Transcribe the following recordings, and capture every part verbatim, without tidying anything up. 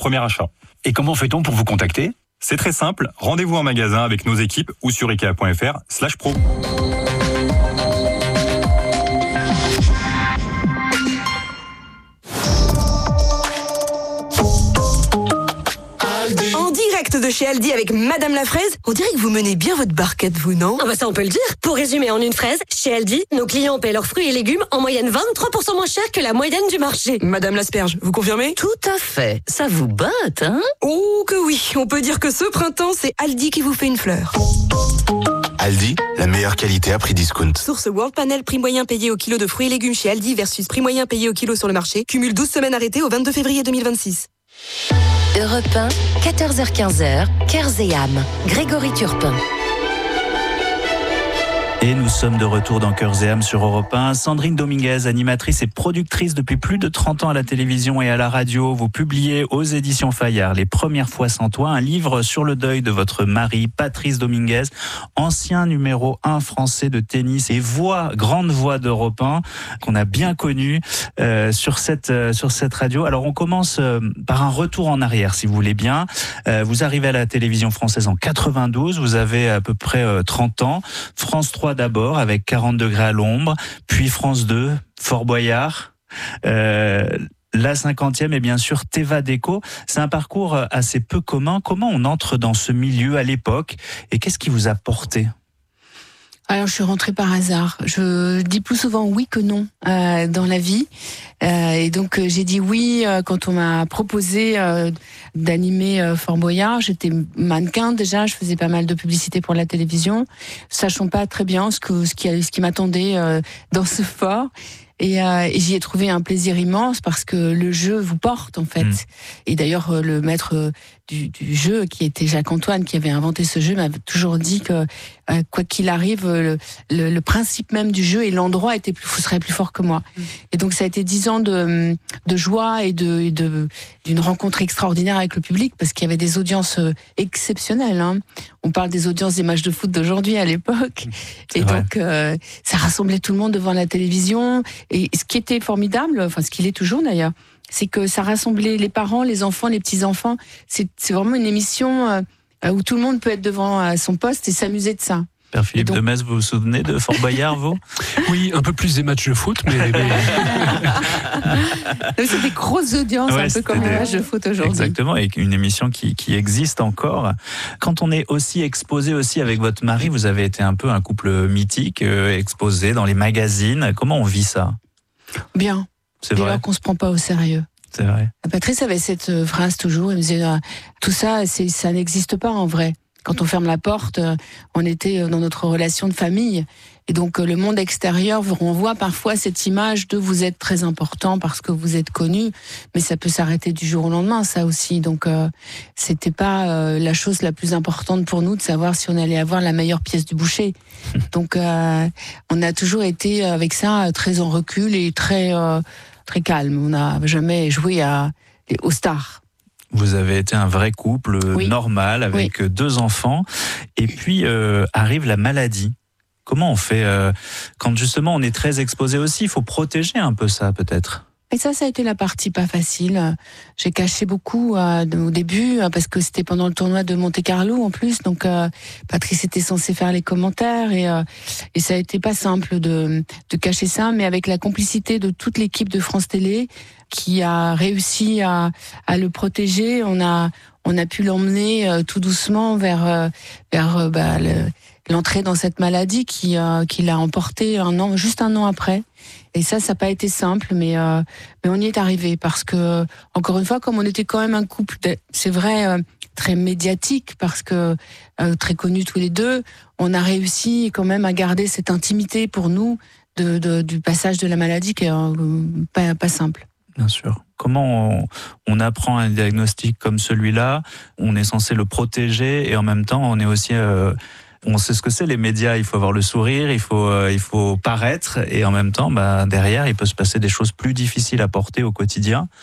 premier achat. Et comment fait-on pour vous contacter ? C'est très simple, rendez-vous en magasin avec nos équipes ou sur ikea.fr slash pro. En direct de chez Aldi avec Madame la Fraise, on dirait que vous menez bien votre barquette, vous, non ? Ah bah ça on peut le dire. Pour résumer en une phrase, chez Aldi, nos clients paient leurs fruits et légumes en moyenne vingt-trois pour cent moins cher que la moyenne du marché. Madame l'Asperge, vous confirmez ? Tout à fait. Ça vous botte, hein ? Oh que oui, on peut dire que ce printemps, c'est Aldi qui vous fait une fleur. Aldi, la meilleure qualité à prix discount. Source World Panel, prix moyen payé au kilo de fruits et légumes chez Aldi versus prix moyen payé au kilo sur le marché. Cumule douze semaines arrêtées au vingt-deux février deux mille vingt-six. Europe un, quatorze heures quinze, Cœurs et âmes. Grégory Turpin. Et nous sommes de retour dans Cœurs et âmes sur Europe un. Sandrine Dominguez, animatrice et productrice depuis plus de trente ans à la télévision et à la radio. Vous publiez aux éditions Fayard Les Premières fois sans toi, un livre sur le deuil de votre mari, Patrice Dominguez, ancien numéro un français de tennis et voix, grande voix d'Europe un, qu'on a bien connu euh, sur cette euh, sur cette radio. Alors on commence euh, par un retour en arrière, si vous voulez bien. Euh, vous arrivez à la télévision française en quatre-vingt-douze, vous avez à peu près euh, trente ans. France trois d'abord avec quarante degrés à l'ombre, puis France deux, Fort Boyard, euh, la cinquantième et bien sûr Teva Déco. C'est un parcours assez peu commun. Comment on entre dans ce milieu à l'époque et qu'est-ce qui vous a porté ? Alors, je suis rentrée par hasard. Je dis plus souvent oui que non euh, dans la vie. Euh, et donc, euh, j'ai dit oui euh, quand on m'a proposé euh, d'animer euh, Fort Boyard. J'étais mannequin déjà, je faisais pas mal de publicité pour la télévision, sachant pas très bien ce, que, ce, qui, ce qui m'attendait euh, dans ce fort. Et, euh, et j'y ai trouvé un plaisir immense parce que le jeu vous porte en fait. Mmh. Et d'ailleurs euh, le maître euh, du, du jeu, qui était Jacques-Antoine, qui avait inventé ce jeu, m'avait toujours dit que euh, quoi qu'il arrive, le, le, le principe même du jeu et l'endroit était plus, serait plus fort que moi. Mmh. Et donc ça a été dix ans de, de joie et de, et de d'une rencontre extraordinaire avec le public parce qu'il y avait des audiences exceptionnelles. Hein. On parle des audiences des matchs de foot d'aujourd'hui à l'époque. Et vrai. donc euh, ça rassemblait tout le monde devant la télévision. Et ce qui était formidable, enfin ce qu'il est toujours d'ailleurs, c'est que ça rassemblait les parents, les enfants, les petits-enfants. C'est, c'est vraiment une émission euh, où tout le monde peut être devant euh, son poste et s'amuser de ça. Père Philippe donc... de Metz, vous vous souvenez de Fort Boyard, vous ? Oui, un peu plus des matchs de foot, mais... c'est des grosses audiences, ouais, un peu comme des... les matchs de foot aujourd'hui. Exactement, et une émission qui, qui existe encore. Quand on est aussi exposé aussi avec votre mari, vous avez été un peu un couple mythique, euh, exposé dans les magazines. Comment on vit ça ? Bien. C'est Dès vrai. lors qu'on se prend pas au sérieux. C'est vrai. Patrice avait cette phrase toujours, il me disait euh, tout ça, c'est, ça n'existe pas en vrai. Quand on ferme la porte, euh, on était dans notre relation de famille. Et donc euh, le monde extérieur vous renvoie parfois cette image de vous êtes très important parce que vous êtes connu, mais ça peut s'arrêter du jour au lendemain, ça aussi. Donc euh, c'était pas euh, la chose la plus importante pour nous de savoir si on allait avoir la meilleure pièce du boucher. Donc euh, on a toujours été avec ça très en recul et très euh, très calme. On n'a jamais joué à, aux stars. Vous avez été un vrai couple oui. normal avec oui. deux enfants et puis euh, arrive la maladie. Comment on fait euh, quand justement on est très exposé aussi, il faut protéger un peu ça peut-être. Et ça, ça a été la partie pas facile. J'ai caché beaucoup euh, au début parce que c'était pendant le tournoi de Monte-Carlo en plus. Donc euh, Patrice était censé faire les commentaires et, euh, et ça a été pas simple de, de cacher ça, mais avec la complicité de toute l'équipe de France Télé qui a réussi à, à le protéger, on a on a pu l'emmener euh, tout doucement vers euh, vers euh, bah, le, l'entrée dans cette maladie qui euh, qui l'a emporté un an, juste un an après. Et ça, ça n'a pas été simple, mais euh, mais on y est arrivé parce que encore une fois, comme on était quand même un couple, c'est vrai, euh, très médiatique parce que euh, très connus tous les deux, on a réussi quand même à garder cette intimité pour nous de, de du passage de la maladie qui est euh, pas pas simple. Bien sûr. Comment on, on apprend un diagnostic comme celui-là ? On est censé le protéger et en même temps, on est aussi... Euh, on sait ce que c'est les médias, il faut avoir le sourire, il faut, euh, il faut paraître et en même temps, bah, derrière, il peut se passer des choses plus difficiles à porter au quotidien.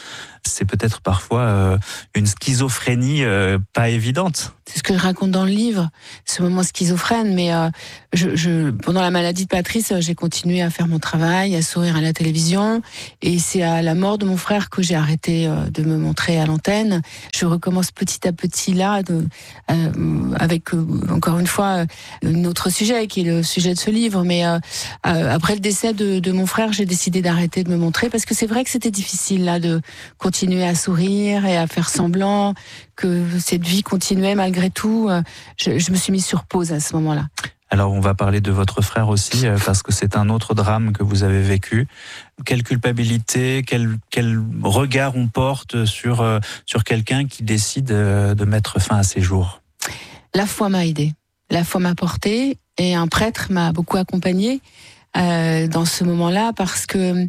c'est peut-être parfois euh, une schizophrénie euh, pas évidente. C'est ce que je raconte dans le livre, ce moment schizophrène. Mais euh, je, je, pendant la maladie de Patrice, j'ai continué à faire mon travail, à sourire à la télévision. Et c'est à la mort de mon frère que j'ai arrêté euh, de me montrer à l'antenne. Je recommence petit à petit là, de, euh, avec euh, encore une fois un autre sujet qui est le sujet de ce livre. Mais euh, euh, après le décès de, de mon frère, j'ai décidé d'arrêter de me montrer parce que c'est vrai que c'était difficile là de continuer à sourire et à faire semblant que cette vie continuait malgré tout. Je, je me suis mise sur pause à ce moment-là. Alors on va parler de votre frère aussi, parce que c'est un autre drame que vous avez vécu. Quelle culpabilité, quel, quel regard on porte sur, sur quelqu'un qui décide de mettre fin à ses jours? La foi m'a aidée, la foi m'a portée, et un prêtre m'a beaucoup accompagnée euh, dans ce moment-là, parce que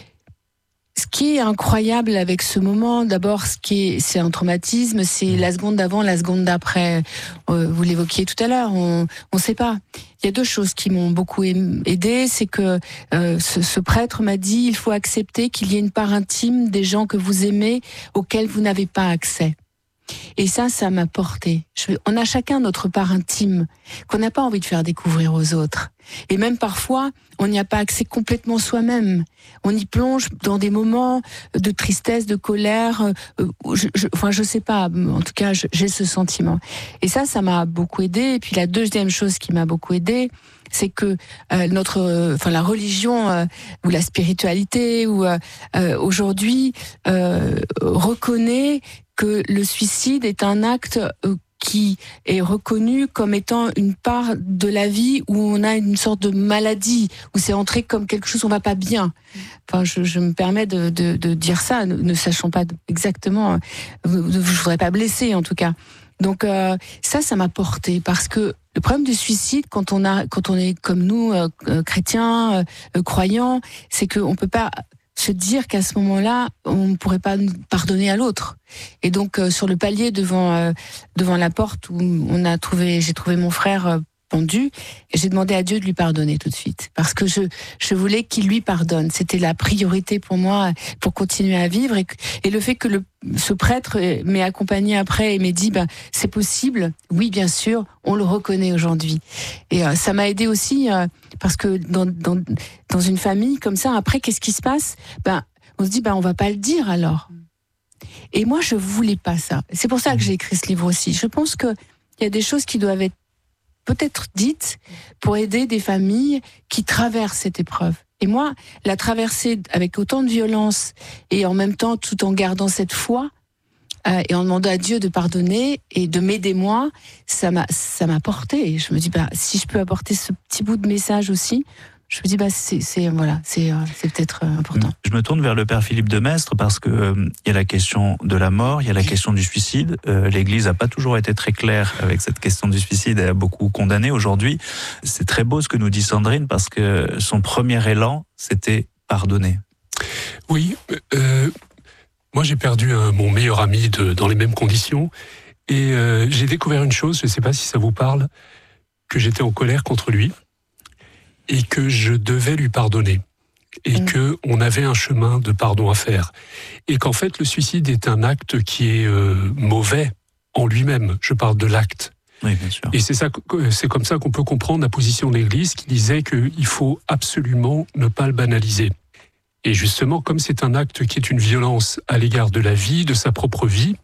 ce qui est incroyable avec ce moment, d'abord, ce qui est, c'est un traumatisme, c'est la seconde d'avant, la seconde d'après. Euh, vous l'évoquiez tout à l'heure, on ne sait pas. Il y a deux choses qui m'ont beaucoup aidé, c'est que euh, ce, ce prêtre m'a dit, il faut accepter qu'il y ait une part intime des gens que vous aimez, auxquels vous n'avez pas accès. Et ça, ça m'a porté. Je, on a chacun notre part intime qu'on n'a pas envie de faire découvrir aux autres. Et même parfois, on n'y a pas accès complètement soi-même. On y plonge dans des moments de tristesse, de colère. Euh, je, je, enfin, je sais pas. En tout cas, je, j'ai ce sentiment. Et ça, ça m'a beaucoup aidé. Et puis la deuxième chose qui m'a beaucoup aidé, c'est que euh, notre, euh, enfin la religion euh, ou la spiritualité ou euh, euh, aujourd'hui euh, reconnaît que le suicide est un acte euh, qui est reconnu comme étant une part de la vie où on a une sorte de maladie, où c'est entré comme quelque chose où on va pas bien. Enfin, je, je me permets de, de, de dire ça, ne, ne sachant pas exactement, je ne voudrais pas blesser en tout cas. Donc euh, ça, ça m'a porté, parce que le problème du suicide, quand on a, quand on est comme nous, euh, euh, chrétiens, euh, croyants, c'est qu'on peut pas se dire qu'à ce moment-là, on ne pourrait pas pardonner à l'autre. Et donc, euh, sur le palier devant euh, devant la porte où on a trouvé, j'ai trouvé mon frère euh, pendu, et j'ai demandé à Dieu de lui pardonner tout de suite, parce que je je voulais qu'il lui pardonne. C'était la priorité pour moi pour continuer à vivre. Et, et le fait que le ce prêtre m'ait accompagné après et m'ait dit ben c'est possible, oui bien sûr, on le reconnaît aujourd'hui. Et euh, ça m'a aidé aussi euh, parce que dans dans dans une famille comme ça, après qu'est-ce qui se passe? Ben on se dit ben on va pas le dire alors. Et moi je voulais pas ça. C'est pour ça que j'ai écrit ce livre aussi. Je pense que il y a des choses qui doivent être peut-être dites pour aider des familles qui traversent cette épreuve. Et moi, la traverser avec autant de violence et en même temps tout en gardant cette foi euh, et en demandant à Dieu de pardonner et de m'aider moi, ça m'a ça m'a porté. Et je me dis bah si je peux apporter ce petit bout de message aussi, je me dis bah c'est c'est voilà c'est c'est peut-être important. Je me tourne vers le père Philippe de Maistre parce que euh, il y a la question de la mort, il y a la question du suicide. Euh, L'Église a pas toujours été très claire avec cette question du suicide, elle a beaucoup condamné. Aujourd'hui, c'est très beau ce que nous dit Sandrine, parce que son premier élan, c'était pardonner. Oui, euh, moi j'ai perdu un, mon meilleur ami de, dans les mêmes conditions, et euh, j'ai découvert une chose, je ne sais pas si ça vous parle, que j'étais en colère contre lui et que je devais lui pardonner, et mmh. que on avait un chemin de pardon à faire, et qu'en fait le suicide est un acte qui est euh, mauvais en lui-même. Je parle de l'acte. Oui, bien sûr. Et c'est ça, c'est comme ça qu'on peut comprendre la position de l'Église, qui disait qu'il faut absolument ne pas le banaliser. Et justement, comme c'est un acte qui est une violence à l'égard de la vie, de sa propre vie,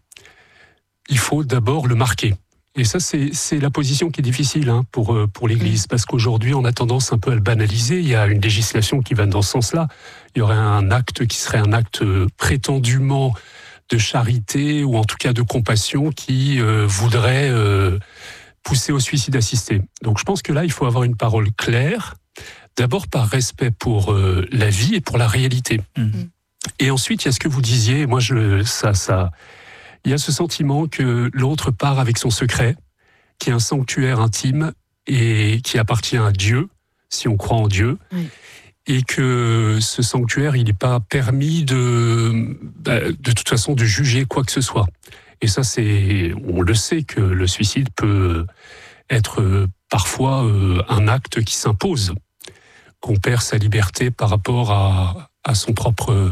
il faut d'abord le marquer. Et ça, c'est, c'est la position qui est difficile hein, pour, pour l'Église, parce qu'aujourd'hui, on a tendance un peu à le banaliser. Il y a une législation qui va dans ce sens-là. Il y aurait un acte qui serait un acte prétendument de charité, ou en tout cas de compassion, qui euh, voudrait euh, pousser au suicide assisté. Donc je pense que là, il faut avoir une parole claire, d'abord par respect pour euh, la vie et pour la réalité. Mmh. Et ensuite, il y a ce que vous disiez, moi, je, ça... ça il y a ce sentiment que l'autre part avec son secret, qui est un sanctuaire intime et qui appartient à Dieu, si on croit en Dieu, oui. Et que ce sanctuaire, il n'est pas permis de, de toute façon, de juger quoi que ce soit. Et ça, c'est, on le sait que le suicide peut être parfois un acte qui s'impose, qu'on perd sa liberté par rapport à, à son propre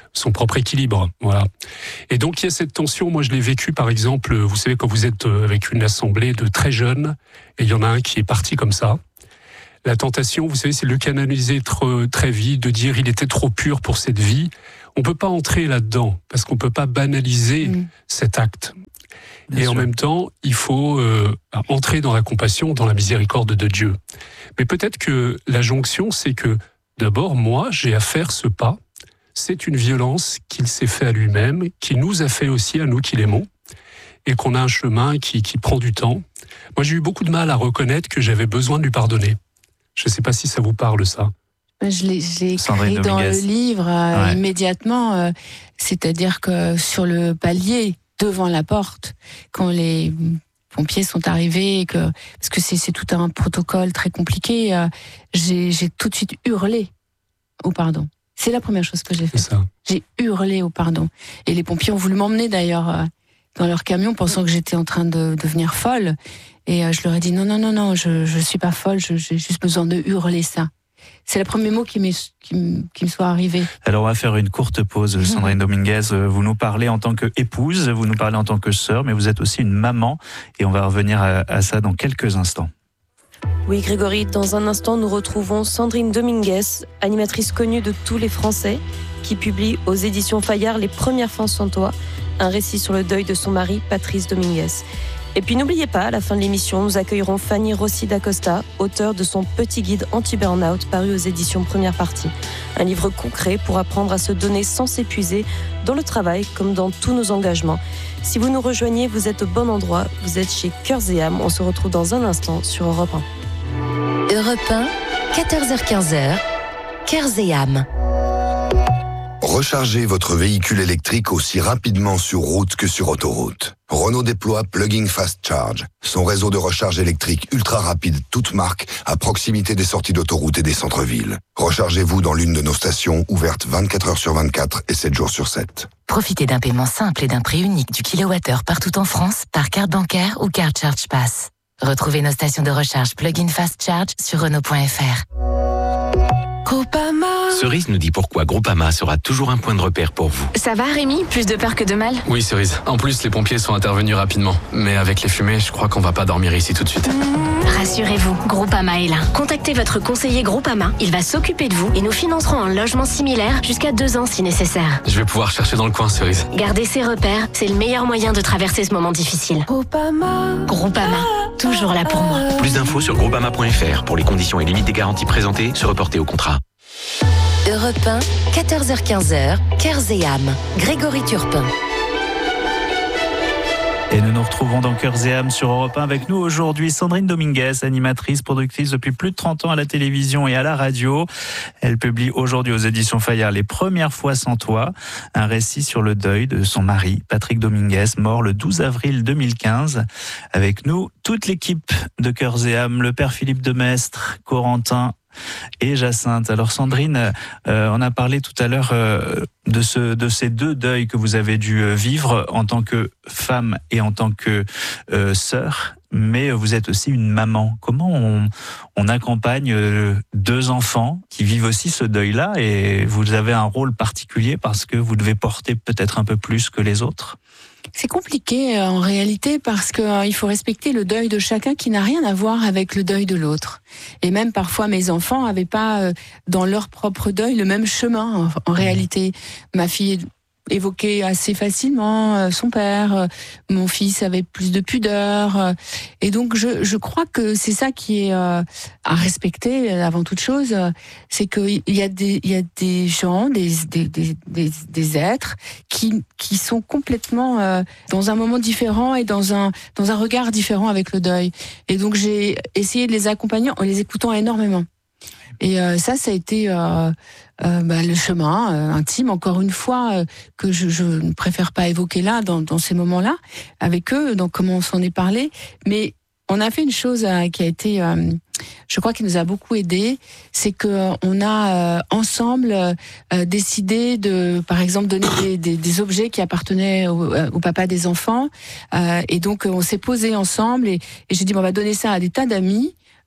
son propre équilibre. Voilà. Et donc il y a cette tension. Moi, je l'ai vécu, par exemple. Vous savez, quand vous êtes avec une assemblée de très jeunes, et il y en a un qui est parti comme ça. La tentation, vous savez, c'est de le canaliser très, très vite, de dire il était trop pur pour cette vie. On peut pas entrer là-dedans parce qu'on peut pas banaliser mmh. cet acte. Bien et sûr. En même temps, il faut euh, entrer dans la compassion, dans la miséricorde de Dieu. Mais peut-être que la jonction, c'est que d'abord, moi, j'ai à faire ce pas. C'est une violence qu'il s'est fait à lui-même, qu'il nous a fait aussi à nous qui l'aimons, et qu'on a un chemin qui, qui prend du temps. Moi, j'ai eu beaucoup de mal à reconnaître que j'avais besoin de lui pardonner. Je ne sais pas si ça vous parle, ça. Je l'ai, je l'ai écrit dans le livre euh, ouais. immédiatement, euh, c'est-à-dire que sur le palier, devant la porte, quand les pompiers sont arrivés, que, parce que c'est, c'est tout un protocole très compliqué, euh, j'ai, j'ai tout de suite hurlé au pardon. C'est la première chose que j'ai fait. J'ai hurlé au pardon. Et les pompiers ont voulu m'emmener d'ailleurs euh, dans leur camion, pensant que j'étais en train de devenir folle. Et euh, je leur ai dit non, non, non, non, je je suis pas folle, je, j'ai juste besoin de hurler ça. C'est le premier mot qui, m'est, qui, me, qui me soit arrivé. Alors on va faire une courte pause, Sandrine Dominguez. Vous nous parlez en tant qu'épouse, vous nous parlez en tant que sœur, mais vous êtes aussi une maman. Et on va revenir à, à ça dans quelques instants. Oui, Grégory, dans un instant, nous retrouvons Sandrine Dominguez, animatrice connue de tous les Français, qui publie aux éditions Fayard Les Premières Fins sans toi, un récit sur le deuil de son mari, Patrice Dominguez. Et puis n'oubliez pas, à la fin de l'émission, nous accueillerons Fanny Rossi d'Acosta, auteure de son petit guide anti-burnout paru aux éditions Première Partie. Un livre concret pour apprendre à se donner sans s'épuiser, dans le travail comme dans tous nos engagements. Si vous nous rejoignez, vous êtes au bon endroit, vous êtes chez Cœurs et âmes. On se retrouve dans un instant sur Europe un. Europe un, quatorze heures quinze, Cœurs et âmes. Rechargez votre véhicule électrique aussi rapidement sur route que sur autoroute. Renault déploie Plug-in Fast Charge, son réseau de recharge électrique ultra rapide, toute marque, à proximité des sorties d'autoroute et des centres-villes. Rechargez-vous dans l'une de nos stations, ouvertes vingt-quatre heures sur vingt-quatre et sept jours sur sept. Profitez d'un paiement simple et d'un prix unique du kilowattheure partout en France par carte bancaire ou carte Charge Pass. Retrouvez nos stations de recharge Plug-in Fast Charge sur Renault point F R. Groupama. Cerise nous dit pourquoi Groupama sera toujours un point de repère pour vous. Ça va Rémi? Plus de peur que de mal? Oui Cerise. En plus les pompiers sont intervenus rapidement. Mais avec les fumées, je crois qu'on va pas dormir ici tout de suite. Rassurez-vous, Groupama est là. Contactez votre conseiller Groupama. Il va s'occuper de vous et nous financerons un logement similaire jusqu'à deux ans si nécessaire. Je vais pouvoir chercher dans le coin, Cerise. Gardez ses repères, c'est le meilleur moyen de traverser ce moment difficile. Groupama. Groupama, toujours là pour moi. Plus d'infos sur groupama point F R. Pour les conditions et limites des garanties présentées, se reporter au contrat. Europe un, quatorze heures quinze, Cœurs et âmes. Grégory Turpin. Et nous nous retrouvons dans Cœurs et âmes sur Europe un avec nous aujourd'hui Sandrine Dominguez, animatrice, productrice depuis plus de trente ans à la télévision et à la radio. Elle publie aujourd'hui aux éditions Fayard Les Premières Fois sans toi, un récit sur le deuil de son mari, Patrick Dominguez, mort le douze avril deux mille quinze. Avec nous, toute l'équipe de Cœurs et âmes, le père Philippe Demestre, Corentin et Jacinthe. Alors Sandrine, euh, on a parlé tout à l'heure euh, de, ce, de ces deux deuils que vous avez dû vivre en tant que femme et en tant que euh, sœur, mais vous êtes aussi une maman. Comment on, on accompagne euh, deux enfants qui vivent aussi ce deuil-là, et vous avez un rôle particulier parce que vous devez porter peut-être un peu plus que les autres? C'est compliqué en réalité parce que euh, il faut respecter le deuil de chacun qui n'a rien à voir avec le deuil de l'autre. Et même parfois mes enfants n'avaient pas euh, dans leur propre deuil le même chemin. En, en réalité, ma fille évoquait assez facilement euh, son père, euh, mon fils avait plus de pudeur, euh, et donc je, je crois que c'est ça qui est euh, à respecter avant toute chose, euh, c'est qu'il y a des il y a des gens, des des des des, des êtres qui qui sont complètement euh, dans un moment différent et dans un dans un regard différent avec le deuil. Et donc j'ai essayé de les accompagner en les écoutant énormément. Et euh, ça, ça a été euh, euh, bah, le chemin euh, intime, encore une fois, euh, que je, je ne préfère pas évoquer là, dans, dans ces moments-là, avec eux, donc comment on s'en est parlé. Mais on a fait une chose euh, qui a été, euh, je crois, qui nous a beaucoup aidés, c'est que euh, on a euh, ensemble euh, décidé de, par exemple, donner des, des, des objets qui appartenaient au, au papa des enfants. Euh, et donc, on s'est posé ensemble et, et j'ai dit, bon, on va donner ça à des tas d'amis.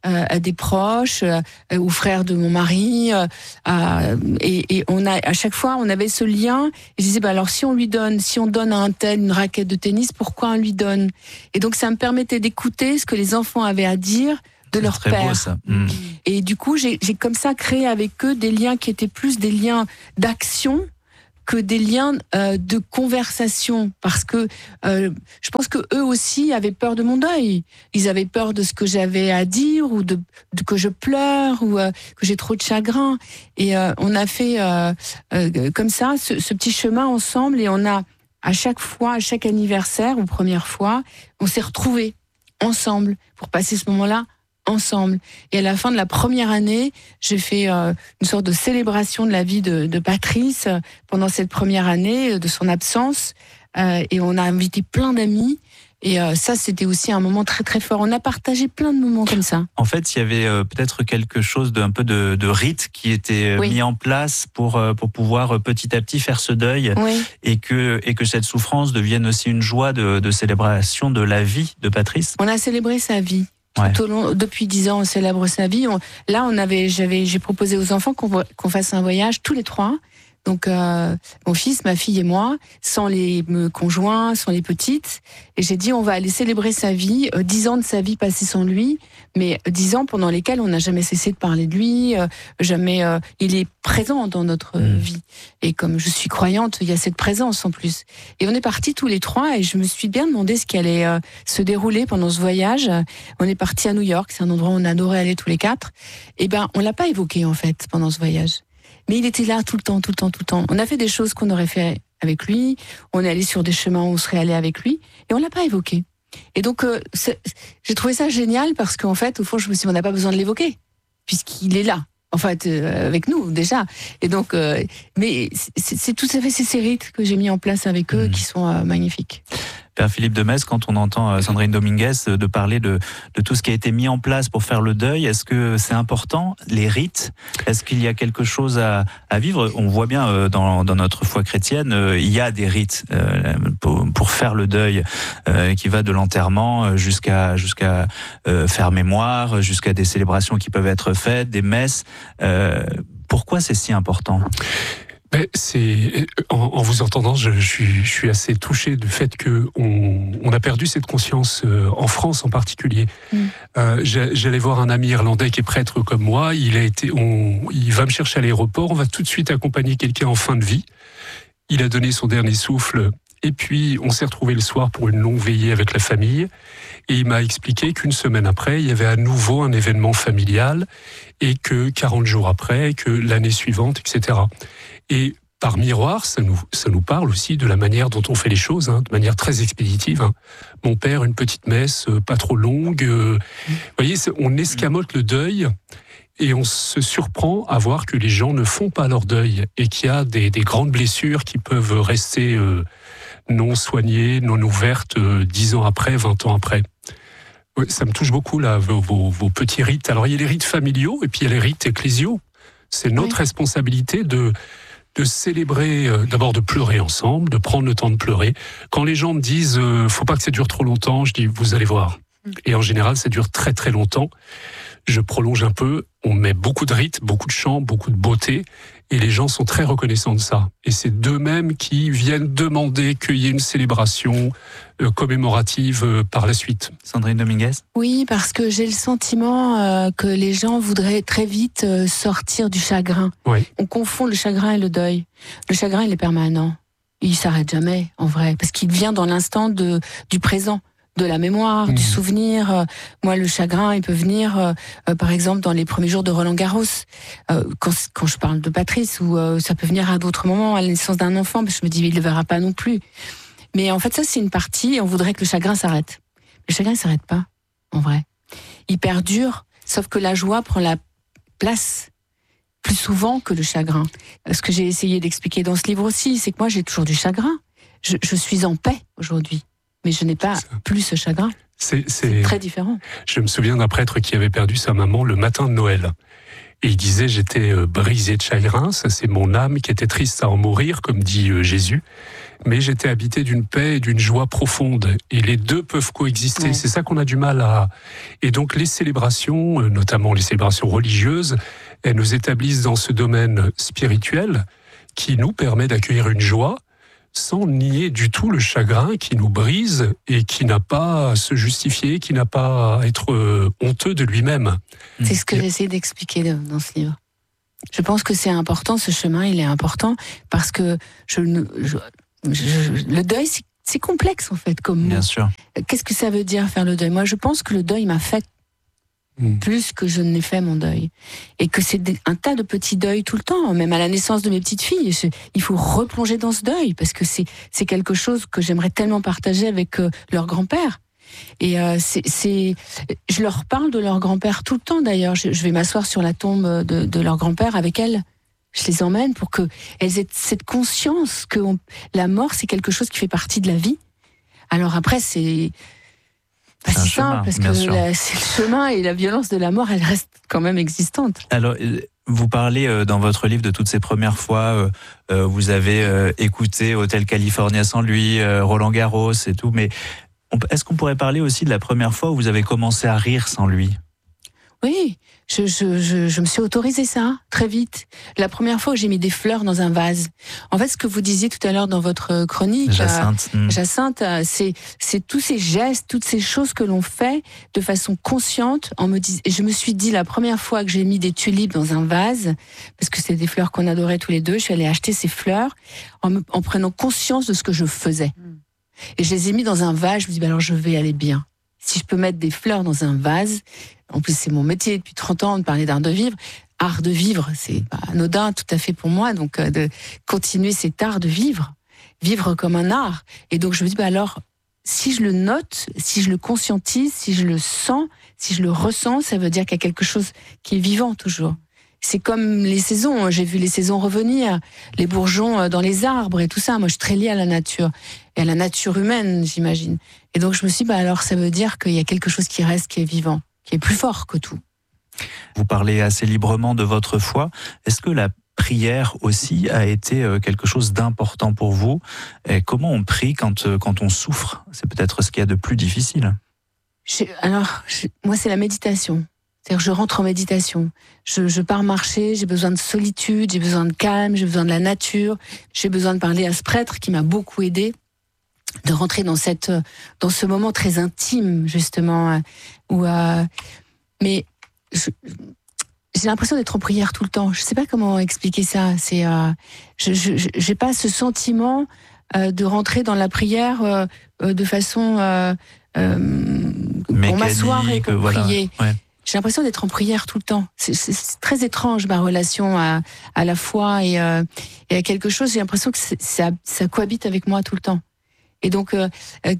euh, à des proches, euh, aux frères de mon mari, euh, à, et, et on a à chaque fois on avait ce lien. Et je disais, bah alors si on lui donne, si on donne à un tel une raquette de tennis, pourquoi on lui donne? Et donc ça me permettait d'écouter ce que les enfants avaient à dire de leur très père. beau, ça. Mmh. Et du coup, j'ai, j'ai comme ça créé avec eux des liens qui étaient plus des liens d'action que des liens euh, de conversation, parce que euh, je pense que eux aussi avaient peur de mon deuil. Ils avaient peur de ce que j'avais à dire, ou de, de que je pleure, ou euh, que j'ai trop de chagrin. Et euh, on a fait euh, euh, comme ça ce, ce petit chemin ensemble, et on a à chaque fois, à chaque anniversaire ou première fois, on s'est retrouvés ensemble pour passer ce moment-là ensemble. Et à la fin de la première année, j'ai fait euh, une sorte de célébration de la vie de, de Patrice euh, pendant cette première année, euh, de son absence. Euh, et on a invité plein d'amis. Et euh, ça, c'était aussi un moment très très fort. On a partagé plein de moments comme ça. En fait, il y avait euh, peut-être quelque chose d'un peu de, de rite qui était oui. mis en place pour euh, pour pouvoir euh, petit à petit faire ce deuil, oui. et que et que cette souffrance devienne aussi une joie de, de célébration de la vie de Patrice. On a célébré sa vie. Ouais. Tout au long, depuis dix ans, on célèbre sa vie. On, là, on avait, j'avais, j'ai proposé aux enfants qu'on, qu'on fasse un voyage tous les trois. Donc, euh, mon fils, ma fille et moi, sans les conjoints, sans les petites. Et j'ai dit, on va aller célébrer sa vie, euh, dix ans de sa vie passée sans lui, mais dix ans pendant lesquels on n'a jamais cessé de parler de lui, euh, jamais, euh, il est présent dans notre mmh. vie. Et comme je suis croyante, il y a cette présence en plus. Et on est partis tous les trois, et je me suis bien demandé ce qui allait euh, se dérouler pendant ce voyage. On est partis à New York, c'est un endroit où on adorait aller tous les quatre. Et ben, on l'a pas évoqué en fait pendant ce voyage. Mais il était là tout le temps, tout le temps, tout le temps. On a fait des choses qu'on aurait fait avec lui. On est allé sur des chemins où on serait allé avec lui. Et on l'a pas évoqué. Et donc, euh, j'ai trouvé ça génial parce qu'en fait, au fond, je me suis dit, on n'a pas besoin de l'évoquer. Puisqu'il est là. En fait, euh, avec nous, déjà. Et donc, euh, mais c'est, c'est tout à fait ces rites que j'ai mis en place avec eux mmh. qui sont euh, magnifiques. Père Philippe de Metz, quand on entend Sandrine Dominguez de parler de, de tout ce qui a été mis en place pour faire le deuil, est-ce que c'est important, les rites? Est-ce qu'il y a quelque chose à, à vivre? On voit bien dans, dans notre foi chrétienne, il y a des rites euh, pour, pour faire le deuil, euh, qui va de l'enterrement jusqu'à, jusqu'à euh, faire mémoire, jusqu'à des célébrations qui peuvent être faites, des messes. Euh, pourquoi c'est si important? Ben, c'est en, en vous entendant, je, je suis, je suis assez touché du fait que on, on a perdu cette conscience euh, en France en particulier. Mm. Euh, j'allais voir un ami irlandais qui est prêtre comme moi. Il a été, on, il va me chercher à l'aéroport. On va tout de suite accompagner quelqu'un en fin de vie. Il a donné son dernier souffle. Et puis, on s'est retrouvés le soir pour une longue veillée avec la famille. Et il m'a expliqué qu'une semaine après, il y avait à nouveau un événement familial et que quarante jours après, que l'année suivante, et cetera. Et par miroir, ça nous, ça nous parle aussi de la manière dont on fait les choses, hein, de manière très expéditive. Hein. Mon père, une petite messe, euh, pas trop longue. Euh, vous voyez, on escamote le deuil et on se surprend à voir que les gens ne font pas leur deuil et qu'il y a des, des grandes blessures qui peuvent rester euh, non soignées, non ouvertes, euh, dix ans après, vingt ans après. Ouais, ça me touche beaucoup, là, vos, vos, vos petits rites. Alors, il y a les rites familiaux et puis il y a les rites ecclésiaux. C'est notre oui. responsabilité de... de célébrer, euh, d'abord de pleurer ensemble, de prendre le temps de pleurer. Quand les gens me disent euh, « faut pas que ça dure trop longtemps », je dis « vous allez voir ». Et en général, ça dure très très longtemps. Je prolonge un peu, on met beaucoup de rites, beaucoup de chants, beaucoup de beauté, et les gens sont très reconnaissants de ça. Et c'est d'eux-mêmes qui viennent demander qu'il y ait une célébration euh, commémorative euh, par la suite. Sandrine Dominguez ? Oui, parce que j'ai le sentiment euh, que les gens voudraient très vite euh, sortir du chagrin. Oui. On confond le chagrin et le deuil. Le chagrin, il est permanent. Il s'arrête jamais, en vrai, parce qu'il vient dans l'instant de, du présent. De la mémoire, mmh. du souvenir. Moi, le chagrin, il peut venir, euh, euh, par exemple, dans les premiers jours de Roland Garros, euh, quand, quand je parle de Patrice, ou euh, ça peut venir à d'autres moments, à la naissance d'un enfant, parce que je me dis, il ne le verra pas non plus. Mais en fait, ça, c'est une partie, et on voudrait que le chagrin s'arrête. Le chagrin ne s'arrête pas, en vrai. Il perdure, sauf que la joie prend la place plus souvent que le chagrin. Ce que j'ai essayé d'expliquer dans ce livre aussi, c'est que moi, j'ai toujours du chagrin. Je, je suis en paix aujourd'hui. Mais je n'ai pas plus ce chagrin. C'est, c'est... c'est très différent. Je me souviens d'un prêtre qui avait perdu sa maman le matin de Noël. Et il disait, j'étais brisé de chagrin, ça c'est mon âme qui était triste à en mourir, comme dit Jésus, mais j'étais habité d'une paix et d'une joie profonde. Et les deux peuvent coexister, ouais. C'est ça qu'on a du mal à... Et donc les célébrations, notamment les célébrations religieuses, elles nous établissent dans ce domaine spirituel qui nous permet d'accueillir une joie sans nier du tout le chagrin qui nous brise et qui n'a pas à se justifier, qui n'a pas à être honteux de lui-même. C'est ce que j'essaie d'expliquer dans ce livre. Je pense que c'est important, ce chemin, il est important, parce que je, je, je, le deuil, c'est, c'est complexe en fait comme mot. Bien sûr. Qu'est-ce que ça veut dire faire le deuil ? Moi, je pense que le deuil m'a fait mmh. plus que je n'ai fait mon deuil. Et que c'est des, un tas de petits deuils tout le temps, même à la naissance de mes petites filles. Je, il faut replonger dans ce deuil, parce que c'est, c'est quelque chose que j'aimerais tellement partager avec euh, leur grand-père. Et euh, c'est, c'est, je leur parle de leur grand-père tout le temps d'ailleurs. Je, je vais m'asseoir sur la tombe de, de leur grand-père avec elles. Je les emmène pour qu'elles aient cette conscience que on, la mort, c'est quelque chose qui fait partie de la vie. Alors après, c'est pas si simple, parce que la, c'est le chemin et la violence de la mort, elle reste quand même existante. Alors, vous parlez dans votre livre de toutes ces premières fois, euh, vous avez euh, écouté Hotel California sans lui, euh, Roland Garros et tout, mais est-ce qu'on pourrait parler aussi de la première fois où vous avez commencé à rire sans lui ? Oui, je, je, je, je me suis autorisé ça très vite. La première fois où j'ai mis des fleurs dans un vase. En fait, ce que vous disiez tout à l'heure dans votre chronique, Jacinthe, euh, mmh. Jacinthe, c'est, c'est tous ces gestes, toutes ces choses que l'on fait de façon consciente. En me dis, je me suis dit la première fois que j'ai mis des tulipes dans un vase, parce que c'est des fleurs qu'on adorait tous les deux, je suis allée acheter ces fleurs en, me, en prenant conscience de ce que je faisais. Mmh. Et je les ai mis dans un vase, je me dis, bah alors je vais aller bien. Si je peux mettre des fleurs dans un vase, en plus c'est mon métier depuis trente ans de parler d'art de vivre, art de vivre, c'est pas anodin tout à fait pour moi, donc euh, de continuer cet art de vivre, vivre comme un art. Et donc je me dis, bah alors, si je le note, si je le conscientise, si je le sens, si je le ressens, ça veut dire qu'il y a quelque chose qui est vivant toujours. C'est comme les saisons, j'ai vu les saisons revenir, les bourgeons dans les arbres et tout ça. Moi, je suis très liée à la nature, et à la nature humaine, j'imagine. Et donc, je me suis dit, bah alors, ça veut dire qu'il y a quelque chose qui reste, qui est vivant, qui est plus fort que tout. Vous parlez assez librement de votre foi. Est-ce que la prière aussi a été quelque chose d'important pour vous ? Et comment on prie quand, quand on souffre ? C'est peut-être ce qu'il y a de plus difficile. Je, alors, je, moi, c'est la méditation. C'est-à-dire, je rentre en méditation. Je, je pars marcher, j'ai besoin de solitude, j'ai besoin de calme, j'ai besoin de la nature. J'ai besoin de parler à ce prêtre qui m'a beaucoup aidé, de rentrer dans cette, dans ce moment très intime, justement, où, euh, mais je, j'ai l'impression d'être en prière tout le temps. Je sais pas comment expliquer ça. C'est, euh, je, je, j'ai pas ce sentiment euh, de rentrer dans la prière euh, de façon euh, euh, pour m'asseoir et pour voilà. prier. Ouais. J'ai l'impression d'être en prière tout le temps. C'est, c'est, c'est très étrange, ma relation à, à la foi et, euh, et à quelque chose. J'ai l'impression que ça, ça cohabite avec moi tout le temps. Et donc, euh,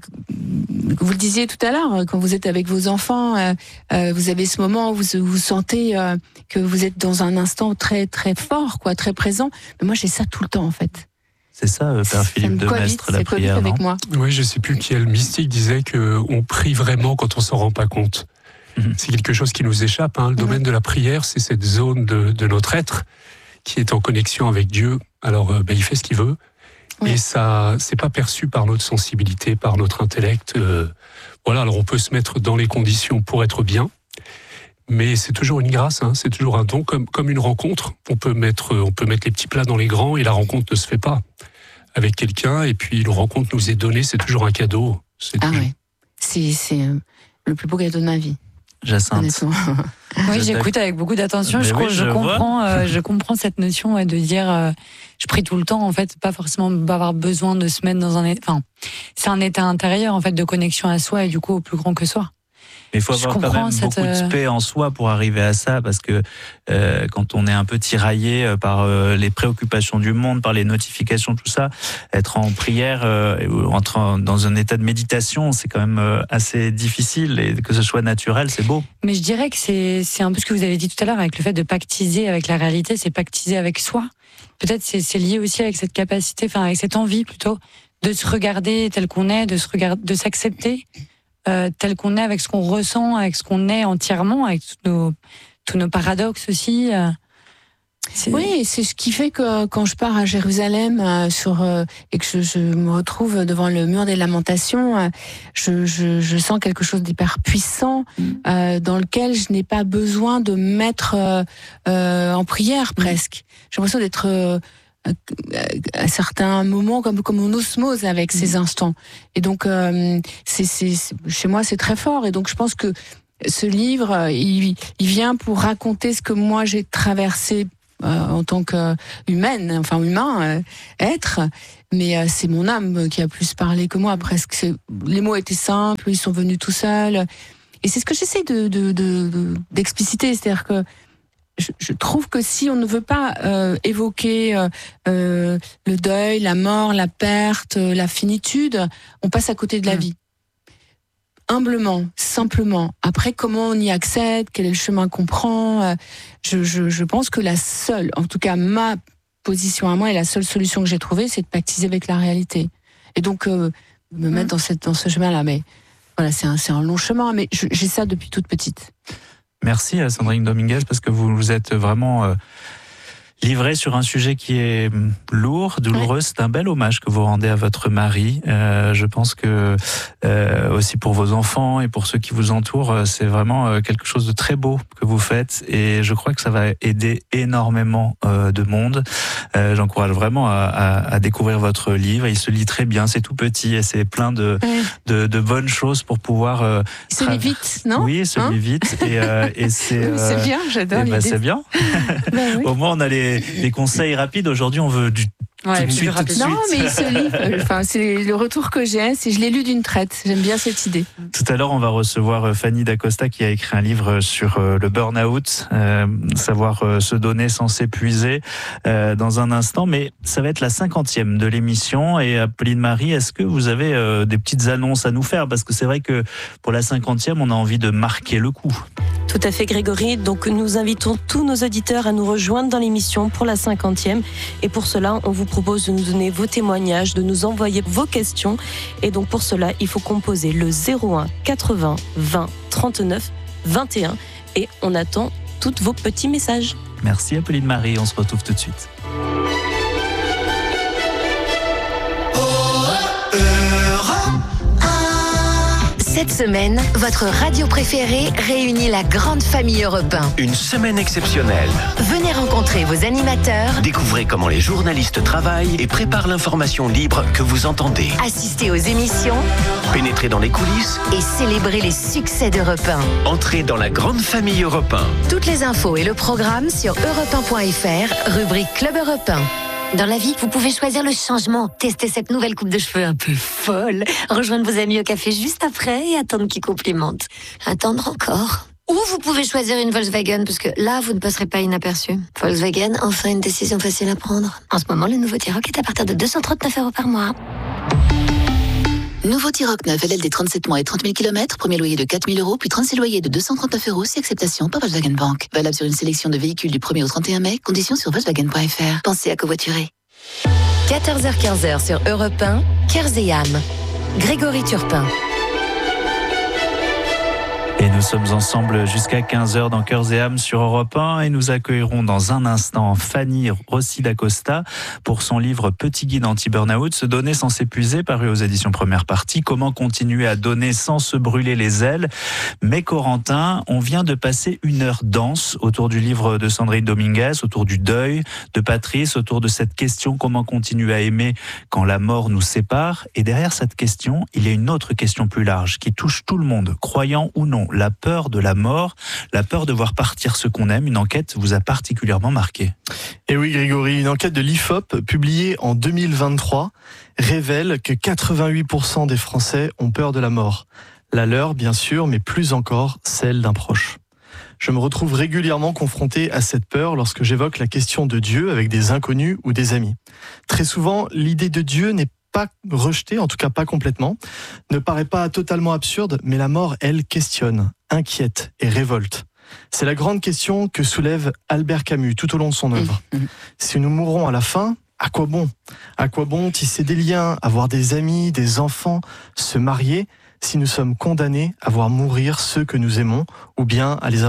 vous le disiez tout à l'heure, quand vous êtes avec vos enfants, euh, euh, vous avez ce moment où vous, vous sentez euh, que vous êtes dans un instant très très fort, quoi, très présent. Mais moi, j'ai ça tout le temps, en fait. C'est ça, Père Philippe de Maistre, la prière, avec non ? moi. Oui, je sais plus quel mystique disait qu'on prie vraiment quand on s'en rend pas compte. C'est quelque chose qui nous échappe. Hein. Le domaine de la prière, c'est cette zone de, de notre être qui est en connexion avec Dieu. Alors, euh, ben, il fait ce qu'il veut. Oui. Et ça, c'est pas perçu par notre sensibilité, par notre intellect. Euh, voilà. Alors, on peut se mettre dans les conditions pour être bien, mais c'est toujours une grâce. Hein. C'est toujours un don, comme comme une rencontre. On peut mettre, on peut mettre les petits plats dans les grands, et la rencontre ne se fait pas avec quelqu'un. Et puis, une rencontre nous est donnée. C'est toujours un cadeau. C'est ah toujours... oui. C'est c'est le plus beau cadeau de ma vie. Jacinthe. Oui, j'écoute avec beaucoup d'attention. Mais je, oui, je, je comprends, euh, je comprends cette notion de dire, euh, je prie tout le temps. En fait, pas forcément avoir besoin de se mettre dans un, enfin, c'est un état intérieur en fait de connexion à soi et du coup au plus grand que soi. Mais il faut avoir quand même cette... beaucoup de paix en soi pour arriver à ça, parce que euh, quand on est un peu tiraillé par euh, les préoccupations du monde, par les notifications, tout ça, être en prière, euh, ou entrer dans un état de méditation, c'est quand même euh, assez difficile, et que ce soit naturel, c'est beau. Mais je dirais que c'est, c'est un peu ce que vous avez dit tout à l'heure, avec le fait de pactiser avec la réalité, c'est pactiser avec soi. Peut-être c'est, c'est lié aussi avec cette capacité, enfin avec cette envie plutôt, de se regarder tel qu'on est, de se regarder, de s'accepter. Euh, tel qu'on est, avec ce qu'on ressent, avec ce qu'on est entièrement, avec toutes nos, tous nos paradoxes aussi. Euh, c'est... Oui, c'est ce qui fait que quand je pars à Jérusalem euh, sur euh, et que je, je me retrouve devant le mur des lamentations, euh, je, je, je sens quelque chose d'hyper puissant mmh. euh, dans lequel je n'ai pas besoin de me mettre euh, euh, en prière presque. J'ai l'impression d'être euh, à certains moments comme comme en osmose avec mmh. ces instants. Et donc euh, c'est, c'est, c'est chez moi c'est très fort. Et donc je pense que ce livre il, il vient pour raconter ce que moi j'ai traversé. Euh, en tant qu'humaine, enfin humain, euh, être, mais euh, c'est mon âme qui a plus parlé que moi presque. C'est, les mots étaient simples, ils sont venus tout seuls, et c'est ce que j'essaie de, de, de, de d'expliciter, c'est-à-dire que je, je trouve que si on ne veut pas euh, évoquer euh, euh, le deuil, la mort, la perte, la finitude, on passe à côté de la mmh. vie. Humblement, simplement. Après, comment on y accède, quel est le chemin qu'on prend, je, je, je pense que la seule, en tout cas ma position à moi et la seule solution que j'ai trouvée, c'est de pactiser avec la réalité. Et donc, euh, me mettre dans, cette, dans ce chemin-là. Mais voilà, c'est un, c'est un long chemin, mais je, j'ai ça depuis toute petite. Merci à Sandrine Dominguez, parce que vous, vous êtes vraiment... Euh... livré sur un sujet qui est lourd, douloureux, c'est un bel hommage que vous rendez à votre mari. Euh, je pense que euh, aussi pour vos enfants et pour ceux qui vous entourent, c'est vraiment quelque chose de très beau que vous faites, et je crois que ça va aider énormément euh, de monde. Euh, j'encourage vraiment à, à, à découvrir votre livre. Il se lit très bien, c'est tout petit et c'est plein de, ouais. de, de bonnes choses pour pouvoir... Euh, il se lit vite, non ? Oui, il se lit hein vite et, euh, et c'est... Oui, c'est bien, j'adore euh, l'idée. Bah, c'est bien. Ben, oui. Au moins on a les Les conseils rapides. Aujourd'hui, on veut du ouais, tout de suite, tout de suite. Non, mais il se lit. Enfin, c'est le retour que j'ai. C'est je l'ai lu d'une traite. J'aime bien cette idée. Tout à l'heure, on va recevoir Fanny D'Acosta qui a écrit un livre sur le burn-out, euh, savoir se donner sans s'épuiser, euh, dans un instant. Mais ça va être la cinquantième de l'émission. Et Apolline Marie, est-ce que vous avez euh, des petites annonces à nous faire ? Parce que c'est vrai que pour la cinquantième, on a envie de marquer le coup. Tout à fait, Grégory. Donc, nous invitons tous nos auditeurs à nous rejoindre dans l'émission pour la cinquantième. Et pour cela, on vous propose de nous donner vos témoignages, de nous envoyer vos questions. Et donc, pour cela, il faut composer le zéro un quatre-vingts vingt trente-neuf vingt et un. Et on attend tous vos petits messages. Merci, Apolline Marie. On se retrouve tout de suite. Cette semaine, votre radio préférée réunit la grande famille Europe un. Une semaine exceptionnelle. Venez rencontrer vos animateurs. Découvrez comment les journalistes travaillent et préparent l'information libre que vous entendez. Assistez aux émissions. Pénétrez dans les coulisses. Et célébrez les succès d'Europe un. Entrez dans la grande famille Europe un. Toutes les infos et le programme sur europe un point f r, rubrique Club Europe un. Dans la vie, vous pouvez choisir le changement, tester cette nouvelle coupe de cheveux un peu folle, rejoindre vos amis au café juste après et attendre qu'ils complimentent. Attendre encore. Ou vous pouvez choisir une Volkswagen, parce que là, vous ne passerez pas inaperçu. Volkswagen, enfin une décision facile à prendre. En ce moment, le nouveau T-Roc est à partir de deux cent trente-neuf euros par mois. Nouveau T-Roc neuf, L L D trente-sept mois et trente mille kilomètres, premier loyer de quatre mille euros, puis trente-six loyers de deux cent trente-neuf euros, si acceptation par Volkswagen Bank. Valable sur une sélection de véhicules du premier au trente et un mai, conditions sur volkswagen point f r. Pensez à covoiturer. quatorze heures quinze sur Europe un, Cœurs et âme. Grégory Turpin. Et nous sommes ensemble jusqu'à quinze heures dans Cœurs et âmes sur Europe un, et nous accueillerons dans un instant Fanny Rossi d'Acosta pour son livre Petit guide anti-burnout, se donner sans s'épuiser, paru aux éditions Première Partie. Comment continuer à donner sans se brûler les ailes. Mais Corentin, on vient de passer une heure dense autour du livre de Sandrine Dominguez, autour du deuil de Patrice, autour de cette question comment continuer à aimer quand la mort nous sépare. Et derrière cette question, il y a une autre question plus large qui touche tout le monde, croyant ou non. La peur de la mort, la peur de voir partir ce qu'on aime. Une enquête vous a particulièrement marqué. Et oui, Grégory, une enquête de l'I F O P publiée en deux mille vingt-trois révèle que quatre-vingt-huit pour cent des Français ont peur de la mort. La leur, bien sûr, mais plus encore celle d'un proche. Je me retrouve régulièrement confronté à cette peur lorsque j'évoque la question de Dieu avec des inconnus ou des amis. Très souvent, l'idée de Dieu n'est pas rejetée, en tout cas pas complètement, ne paraît pas totalement absurde, mais la mort, elle, questionne, inquiète et révolte. C'est la grande question que soulève Albert Camus tout au long de son œuvre. Mmh. Si nous mourons à la fin, à quoi bon ? À quoi bon tisser des liens, avoir des amis, des enfants, se marier, si nous sommes condamnés à voir mourir ceux que nous aimons ou bien à les abandonner ?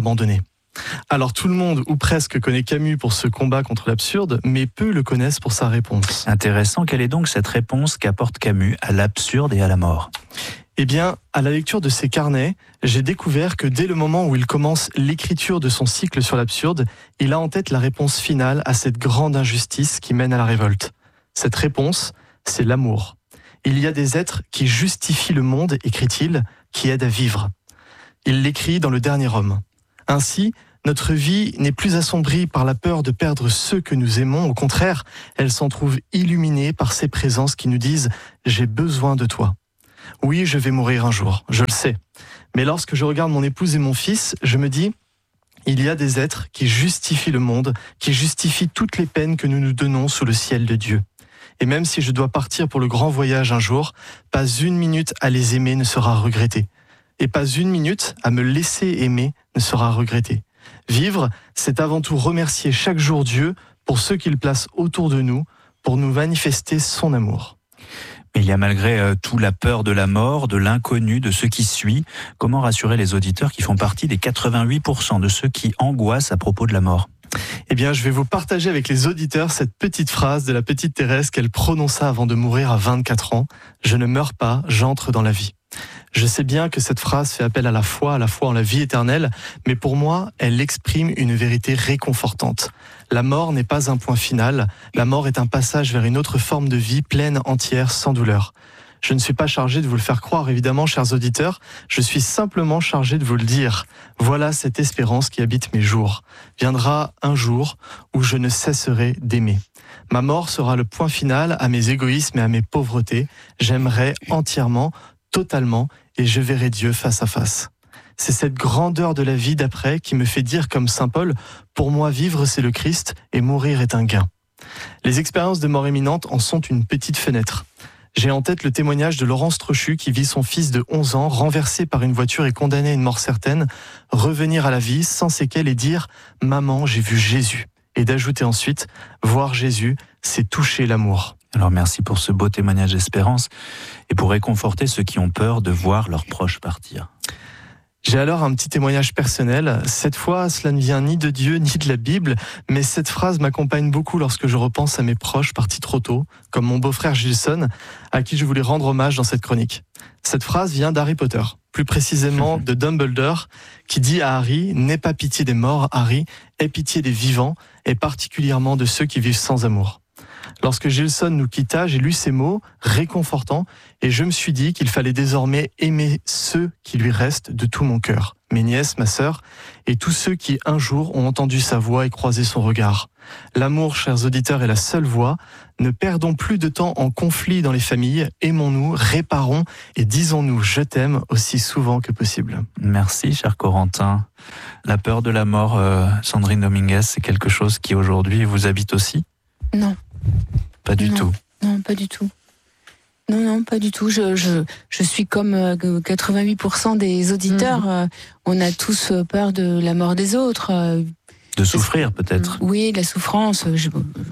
Alors tout le monde, ou presque, connaît Camus pour ce combat contre l'absurde, mais peu le connaissent pour sa réponse. Intéressant, quelle est donc cette réponse qu'apporte Camus à l'absurde et à la mort ? Eh bien, à la lecture de ses carnets, j'ai découvert que dès le moment où il commence l'écriture de son cycle sur l'absurde, il a en tête la réponse finale à cette grande injustice qui mène à la révolte. Cette réponse, c'est l'amour. Il y a des êtres qui justifient le monde, écrit-il, qui aident à vivre. Il l'écrit dans Le Dernier Homme. Ainsi, notre vie n'est plus assombrie par la peur de perdre ceux que nous aimons. Au contraire, elle s'en trouve illuminée par ces présences qui nous disent « J'ai besoin de toi ». Oui, je vais mourir un jour, je le sais. Mais lorsque je regarde mon épouse et mon fils, je me dis « Il y a des êtres qui justifient le monde, qui justifient toutes les peines que nous nous donnons sous le ciel de Dieu. Et même si je dois partir pour le grand voyage un jour, pas une minute à les aimer ne sera regrettée. Et pas une minute à me laisser aimer ne sera regrettée. Vivre, c'est avant tout remercier chaque jour Dieu pour ceux qu'il place autour de nous, pour nous manifester son amour. » Mais il y a malgré euh, tout la peur de la mort, de l'inconnu, de ce qui suit. Comment rassurer les auditeurs qui font partie des quatre-vingt-huit pour cent de ceux qui angoissent à propos de la mort ? Eh bien, je vais vous partager avec les auditeurs cette petite phrase de la petite Thérèse qu'elle prononça avant de mourir à vingt-quatre ans. « Je ne meurs pas, j'entre dans la vie ». Je sais bien que cette phrase fait appel à la foi, à la foi en la vie éternelle, mais pour moi, elle exprime une vérité réconfortante. La mort n'est pas un point final, la mort est un passage vers une autre forme de vie pleine, entière, sans douleur. Je ne suis pas chargé de vous le faire croire, évidemment, chers auditeurs, je suis simplement chargé de vous le dire. Voilà cette espérance qui habite mes jours. Viendra un jour où je ne cesserai d'aimer. Ma mort sera le point final à mes égoïsmes et à mes pauvretés. J'aimerai entièrement, totalement, et je verrai Dieu face à face. C'est cette grandeur de la vie d'après qui me fait dire comme saint Paul, pour moi vivre c'est le Christ et mourir est un gain. Les expériences de mort imminente en sont une petite fenêtre. J'ai en tête le témoignage de Laurence Trochu qui vit son fils de onze ans renversé par une voiture et condamné à une mort certaine, revenir à la vie sans séquelles et dire « Maman, j'ai vu Jésus » et d'ajouter ensuite « Voir Jésus, c'est toucher l'amour ». Alors merci pour ce beau témoignage d'espérance et pour réconforter ceux qui ont peur de voir leurs proches partir. J'ai alors un petit témoignage personnel. Cette fois, cela ne vient ni de Dieu ni de la Bible, mais cette phrase m'accompagne beaucoup lorsque je repense à mes proches partis trop tôt, comme mon beau-frère Gilson, à qui je voulais rendre hommage dans cette chronique. Cette phrase vient d'Harry Potter, plus précisément de Dumbledore, qui dit à Harry « N'aie pas pitié des morts, Harry, aie pitié des vivants, et particulièrement de ceux qui vivent sans amour ». Lorsque Gilson nous quitta, j'ai lu ces mots réconfortants et je me suis dit qu'il fallait désormais aimer ceux qui lui restent de tout mon cœur, mes nièces, ma sœur, et tous ceux qui un jour ont entendu sa voix et croisé son regard. L'amour, chers auditeurs, est la seule voie. Ne perdons plus de temps en conflit dans les familles. Aimons-nous, réparons et disons-nous « je t'aime » aussi souvent que possible. Merci, cher Corentin. La peur de la mort, euh, Sandrine Dominguez, c'est quelque chose qui aujourd'hui vous habite aussi ? Non. Pas du non, tout. Non, pas du tout. Non, non, pas du tout. Je, je, je suis comme quatre-vingt-huit pour cent des auditeurs. Mmh. On a tous peur de la mort des autres. De souffrir, peut-être. Oui, la souffrance. J'ai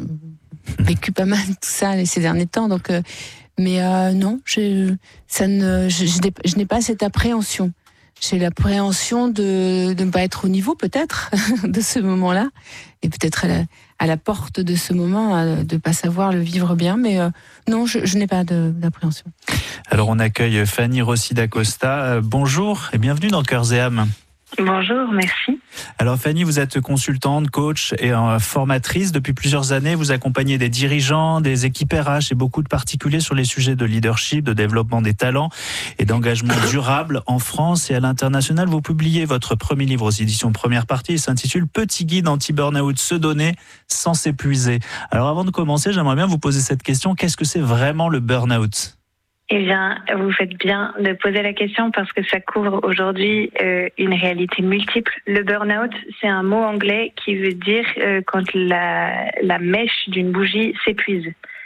vécu pas mal tout ça ces derniers temps. Donc, euh, mais euh, non, je, ça ne, je, je, n'ai, je n'ai pas cette appréhension. J'ai l'appréhension de, de ne pas être au niveau, peut-être, de ce moment-là. Et peut-être à la, à la porte de ce moment, de ne pas savoir le vivre bien. Mais euh, non, je, je n'ai pas de, d'appréhension. Alors, on accueille Fanny Rossi d'Acosta. Euh, bonjour et bienvenue dans Cœurs et âmes. Bonjour, merci. Alors Fanny, vous êtes consultante, coach et euh, formatrice. Depuis plusieurs années, vous accompagnez des dirigeants, des équipes R H et beaucoup de particuliers sur les sujets de leadership, de développement des talents et d'engagement durable en France et à l'international. Vous publiez votre premier livre aux éditions Première Partie. Il s'intitule « Petit guide anti-burnout, se donner sans s'épuiser ». Alors avant de commencer, j'aimerais bien vous poser cette question. Qu'est-ce que c'est vraiment le burnout ? Eh bien, vous faites bien de poser la question parce que ça couvre aujourd'hui euh, une réalité multiple. Le burn-out, c'est un mot anglais qui veut dire euh, quand la, la mèche d'une bougie s'épuise.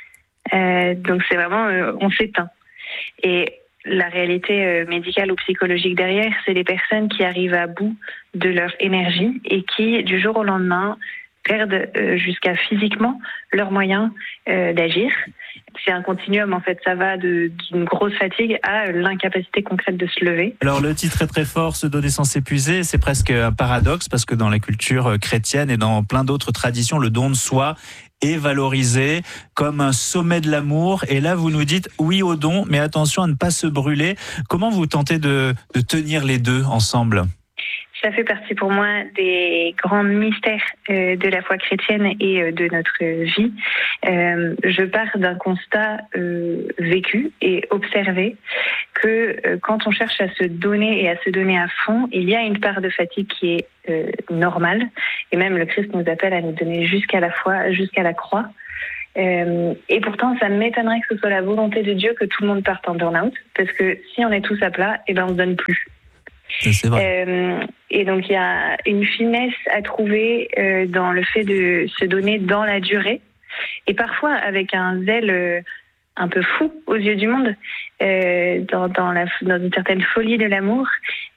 Euh, donc c'est vraiment, euh, on s'éteint. Et la réalité euh, médicale ou psychologique derrière, c'est les personnes qui arrivent à bout de leur énergie et qui, du jour au lendemain, perdent euh, jusqu'à physiquement leurs moyens euh, d'agir. C'est un continuum, en fait. Ça va de, d'une grosse fatigue à l'incapacité concrète de se lever. Alors, le titre est très fort, se donner sans s'épuiser. C'est presque un paradoxe parce que dans la culture chrétienne et dans plein d'autres traditions, le don de soi est valorisé comme un sommet de l'amour. Et là, vous nous dites oui au don, mais attention à ne pas se brûler. Comment vous tentez de, de tenir les deux ensemble ? Ça fait partie pour moi des grands mystères euh, de la foi chrétienne et euh, de notre vie. Euh, je pars d'un constat euh, vécu et observé que euh, quand on cherche à se donner et à se donner à fond, il y a une part de fatigue qui est euh, normale. Et même le Christ nous appelle à nous donner jusqu'à la foi, jusqu'à la croix. Euh, et pourtant, ça m'étonnerait que ce soit la volonté de Dieu que tout le monde parte en burn-out, parce que si on est tous à plat, eh ben on se donne plus. C'est vrai. Euh, et donc il y a une finesse à trouver euh, dans le fait de se donner dans la durée, et parfois avec un zèle euh, un peu fou aux yeux du monde, euh, dans, dans, la, dans une certaine folie de l'amour,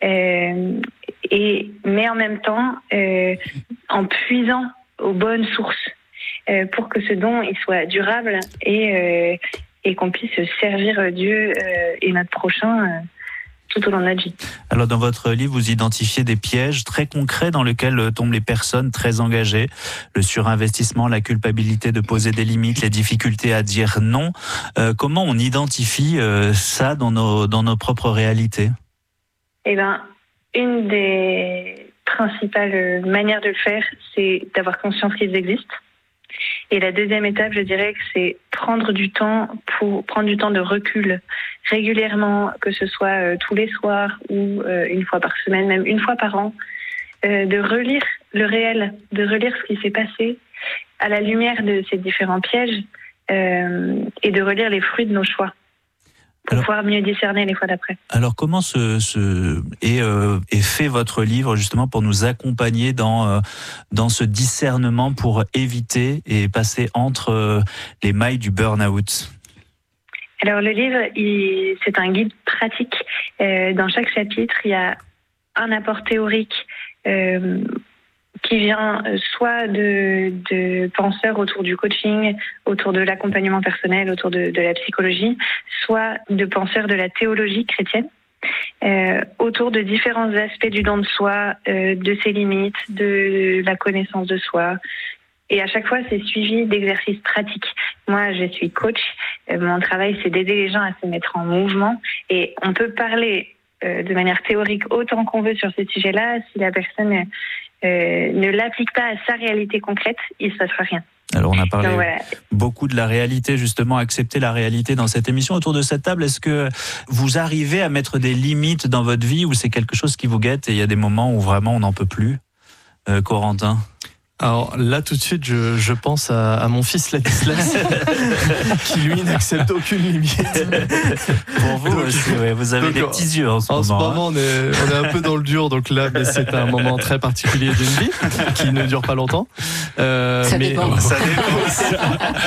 euh, et mais en même temps euh, en puisant aux bonnes sources euh, pour que ce don il soit durable et euh, et qu'on puisse servir Dieu euh, et notre prochain. Euh, tout au long de notre vie. Alors dans votre livre, vous identifiez des pièges très concrets dans lesquels tombent les personnes très engagées. Le surinvestissement, la culpabilité de poser des limites, les difficultés à dire non. Euh, comment on identifie euh, ça dans nos, dans nos propres réalités ? Eh bien, une des principales manières de le faire, c'est d'avoir conscience qu'ils existent. Et la deuxième étape, je dirais que c'est prendre du temps pour prendre du temps de recul régulièrement, que ce soit euh, tous les soirs ou euh, une fois par semaine, même une fois par an, euh, de relire le réel, de relire ce qui s'est passé à la lumière de ces différents pièges euh, et de relire les fruits de nos choix. Pour alors, pouvoir mieux discerner les fois d'après. Alors comment se, se est, euh, est fait votre livre justement pour nous accompagner dans, euh, dans ce discernement pour éviter et passer entre euh, les mailles du burn-out ? Alors le livre, il, c'est un guide pratique. Euh, dans chaque chapitre, il y a un apport théorique euh, qui vient soit de, de penseurs autour du coaching, autour de l'accompagnement personnel, autour de, de la psychologie, soit de penseurs de la théologie chrétienne, euh, autour de différents aspects du don de soi, euh, de ses limites, de la connaissance de soi. Et à chaque fois, c'est suivi d'exercices pratiques. Moi, je suis coach. Euh, mon travail, c'est d'aider les gens à se mettre en mouvement. Et on peut parler euh, de manière théorique autant qu'on veut sur ces sujets-là. Si la personne Euh, ne l'applique pas à sa réalité concrète, il ne se passera rien. Alors on a parlé Donc, voilà. beaucoup de la réalité, justement, accepter la réalité dans cette émission. Autour de cette table, est-ce que vous arrivez à mettre des limites dans votre vie ou c'est quelque chose qui vous guette et il y a des moments où vraiment on n'en peut plus, euh, Corentin ? Alors là, tout de suite, je, je pense à, à mon fils Ladislas, qui lui n'accepte aucune limite. Pour vous donc, aussi, ouais, vous avez donc, des petits yeux en ce en moment. En ce moment, on, est, on est un peu dans le dur, donc là, mais c'est un moment très particulier d'une vie, qui ne dure pas longtemps. Euh, ça mais, dépend. Ça dépend.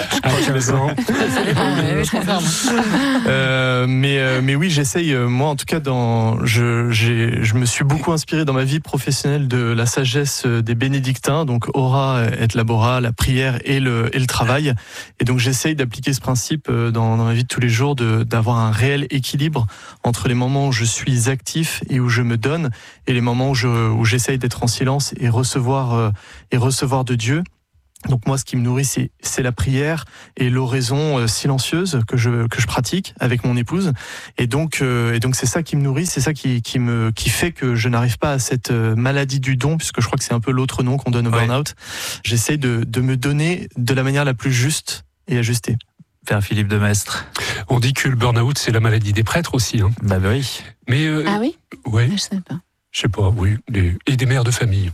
Ça dépend, mais je confirme. Euh, mais, mais oui, j'essaye, moi en tout cas, dans, je, j'ai, je me suis beaucoup inspiré dans ma vie professionnelle de la sagesse des bénédictins, donc Ora et Labora, la prière et le, et le travail. Et donc j'essaye d'appliquer ce principe dans, dans ma vie de tous les jours, de, d'avoir un réel équilibre entre les moments où je suis actif et où je me donne, et les moments où, je, où j'essaye d'être en silence et recevoir, et recevoir de Dieu. Donc moi, ce qui me nourrit, c'est, c'est la prière et l'oraison silencieuse que je que je pratique avec mon épouse. Et donc euh, et donc c'est ça qui me nourrit, c'est ça qui qui me qui fait que je n'arrive pas à cette maladie du don, puisque je crois que c'est un peu l'autre nom qu'on donne au ouais. burn-out. J'essaie de de me donner de la manière la plus juste et ajustée. Père Philippe de Maistre. On dit que le burn-out, c'est la maladie des prêtres aussi. Hein. Bah, bah oui. Mais euh, ah oui. Ouais. Je sais pas. Je sais pas, oui, des, et des mères de famille.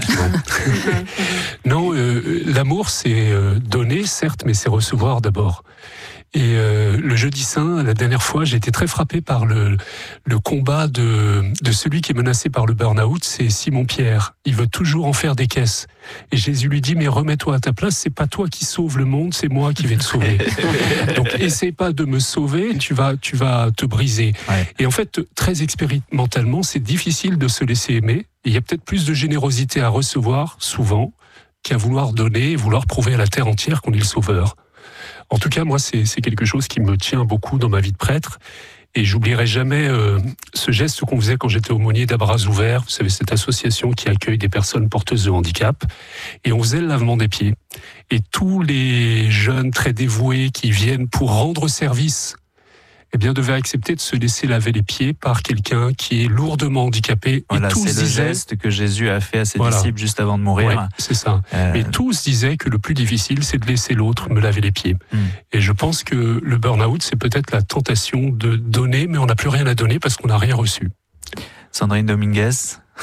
Non, euh, l'amour, c'est euh, donner, certes, mais c'est recevoir d'abord. Et euh, le Jeudi Saint, la dernière fois, j'ai été très frappé par le, le combat de, de celui qui est menacé par le burn-out, c'est Simon-Pierre. Il veut toujours en faire des caisses. Et Jésus lui dit, mais remets-toi à ta place, c'est pas toi qui sauves le monde, c'est moi qui vais te sauver. Donc, essaie pas de me sauver, tu vas, tu vas te briser. Ouais. Et en fait, très expérimentalement, c'est difficile de se laisser aimer. Il y a peut-être plus de générosité à recevoir, souvent, qu'à vouloir donner, vouloir prouver à la terre entière qu'on est le sauveur. En tout cas, moi, c'est, c'est quelque chose qui me tient beaucoup dans ma vie de prêtre. Et j'oublierai jamais euh, ce geste qu'on faisait quand j'étais aumônier d'À Bras Ouverts. Vous savez, cette association qui accueille des personnes porteuses de handicap. Et on faisait le lavement des pieds. Et tous les jeunes très dévoués qui viennent pour rendre service, eh bien, devaient accepter de se laisser laver les pieds par quelqu'un qui est lourdement handicapé. Voilà, et tous c'est le disaient, geste que Jésus a fait à ses voilà. disciples juste avant de mourir. Ouais, c'est ça. Euh... Et tous disaient que le plus difficile, c'est de laisser l'autre me laver les pieds. Mm. Et je pense que le burn-out, c'est peut-être la tentation de donner, mais on n'a plus rien à donner parce qu'on n'a rien reçu. Sandrine Dominguez.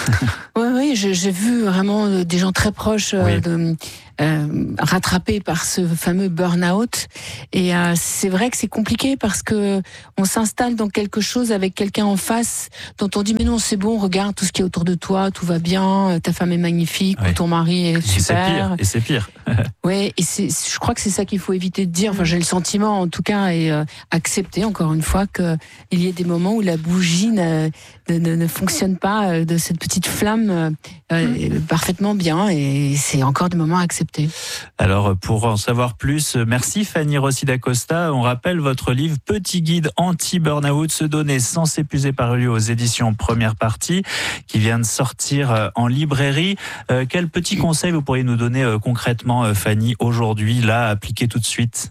Oui, oui, j'ai vu vraiment des gens très proches euh, oui. de, euh, rattrapés par ce fameux burn-out. Et euh, c'est vrai que c'est compliqué parce que on s'installe dans quelque chose avec quelqu'un en face dont on dit mais non, c'est bon, regarde tout ce qui est autour de toi, tout va bien, ta femme est magnifique, oui. ton mari est super. Et c'est pire. Et c'est pire. Oui, et c'est, je crois que c'est ça qu'il faut éviter de dire. Enfin, j'ai le sentiment, en tout cas, et euh, accepter encore une fois qu'il y ait des moments où la bougie ne, ne, ne fonctionne pas euh, de cette petite flamme euh, mmh. parfaitement bien, et c'est encore des moments à accepter. Alors, pour en savoir plus, merci Fanny Rossi d'Acosta. On rappelle votre livre Petit guide anti-burnout, se donner sans s'épuiser, paru aux éditions Première Partie, qui vient de sortir en librairie. Euh, quel petit conseil vous pourriez nous donner euh, concrètement, euh, Fanny, aujourd'hui, là, appliquer tout de suite?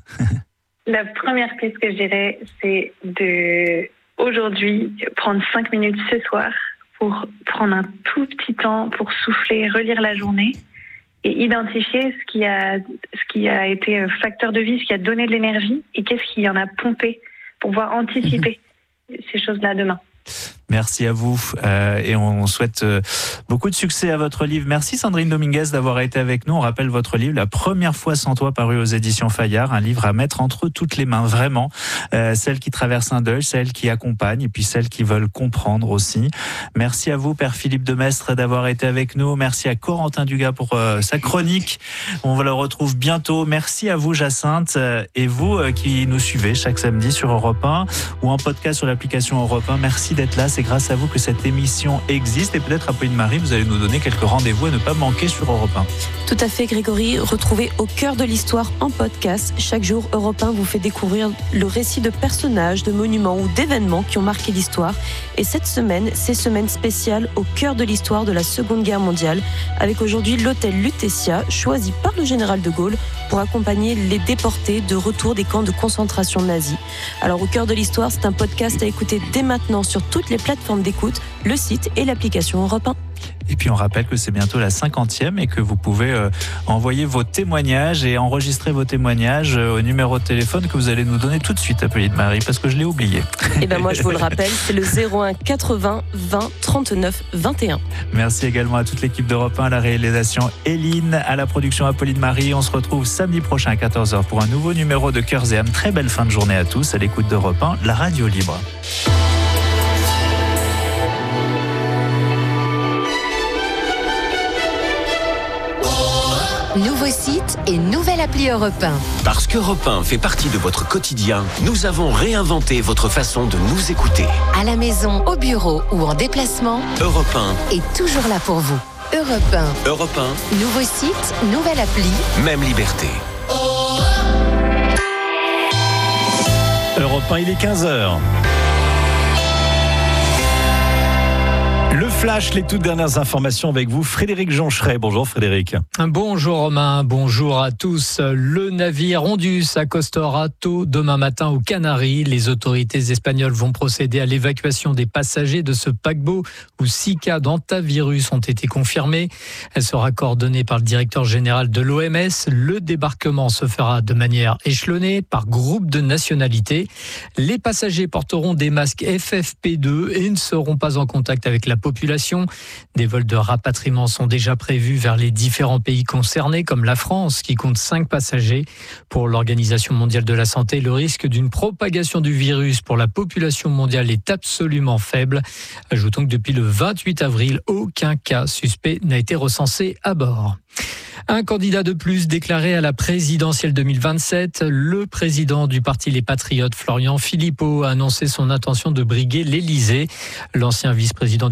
La première piste que je dirais, c'est de, aujourd'hui, prendre cinq minutes ce soir pour prendre un tout petit temps pour souffler, relire la journée et identifier ce qui a, ce qui a été facteur de vie, ce qui a donné de l'énergie et qu'est-ce qui en a pompé pour pouvoir anticiper mmh. ces choses-là demain. Merci à vous euh, et on souhaite euh, beaucoup de succès à votre livre. Merci Sandrine Dominguez d'avoir été avec nous. On rappelle votre livre La première fois sans toi, paru aux éditions Fayard, un livre à mettre entre toutes les mains, vraiment. Euh, celles qui traversent un deuil, celles qui accompagnent et puis celles qui veulent comprendre aussi. Merci à vous Père Philippe Demestre d'avoir été avec nous. Merci à Corentin Dugas pour euh, sa chronique. On va le retrouve bientôt. Merci à vous Jacinthe euh, et vous euh, qui nous suivez chaque samedi sur Europe un ou en podcast sur l'application Europe un. Merci d'être là. C'est grâce à vous que cette émission existe et peut-être Apolline Marie, vous allez nous donner quelques rendez-vous à ne pas manquer sur Europe un. Tout à fait Grégory, retrouvez Au cœur de l'histoire en podcast. Chaque jour, Europe un vous fait découvrir le récit de personnages, de monuments ou d'événements qui ont marqué l'histoire. Et cette semaine, c'est semaine spéciale au cœur de l'histoire de la Seconde Guerre mondiale, avec aujourd'hui l'hôtel Lutetia, choisi par le général de Gaulle pour accompagner les déportés de retour des camps de concentration nazis. Alors Au cœur de l'histoire, c'est un podcast à écouter dès maintenant sur toutes les plateformes d'écoute, le site et l'application Europe un. Et puis on rappelle que c'est bientôt la cinquantième et que vous pouvez euh, envoyer vos témoignages et enregistrer vos témoignages euh, au numéro de téléphone que vous allez nous donner tout de suite, Apolline Marie, parce que je l'ai oublié. Et ben moi je vous le rappelle, c'est le zéro un quatre-vingts vingt trente-neuf vingt et un. Merci également à toute l'équipe d'Europe un, à la réalisation Eline, à la production Apolline Marie. On se retrouve samedi prochain à quatorze heures pour un nouveau numéro de Cœurs et âmes. Très belle fin de journée à tous à l'écoute d'Europe un, la radio libre. Nouveau site et nouvelle appli Europe un. Parce qu'Europe un fait partie de votre quotidien, nous avons réinventé votre façon de nous écouter. À la maison, au bureau ou en déplacement, Europe un est toujours là pour vous. Europe un. Europe un. Nouveau site, nouvelle appli. Même liberté. Europe un, il est quinze heures. Le flash, les toutes dernières informations avec vous, Frédéric Joncheret. Bonjour Frédéric. Bonjour Romain, bonjour à tous. Le navire Ondus accostera tôt demain matin aux Canaries. Les autorités espagnoles vont procéder à l'évacuation des passagers de ce paquebot où six cas d'hantavirus ont été confirmés. Elle sera coordonnée par le directeur général de l'O M S. Le débarquement se fera de manière échelonnée par groupe de nationalités. Les passagers porteront des masques F F P deux et ne seront pas en contact avec la population. Des vols de rapatriement sont déjà prévus vers les différents pays concernés, comme la France, qui compte cinq passagers. Pour l'Organisation mondiale de la santé, le risque d'une propagation du virus pour la population mondiale est absolument faible. Ajoutons que depuis le vingt-huit avril, aucun cas suspect n'a été recensé à bord. Un candidat de plus déclaré à la présidentielle deux mille vingt-sept, le président du parti Les Patriotes, Florian Philippot, a annoncé son intention de briguer l'Élysée. L'ancien vice-président du Front National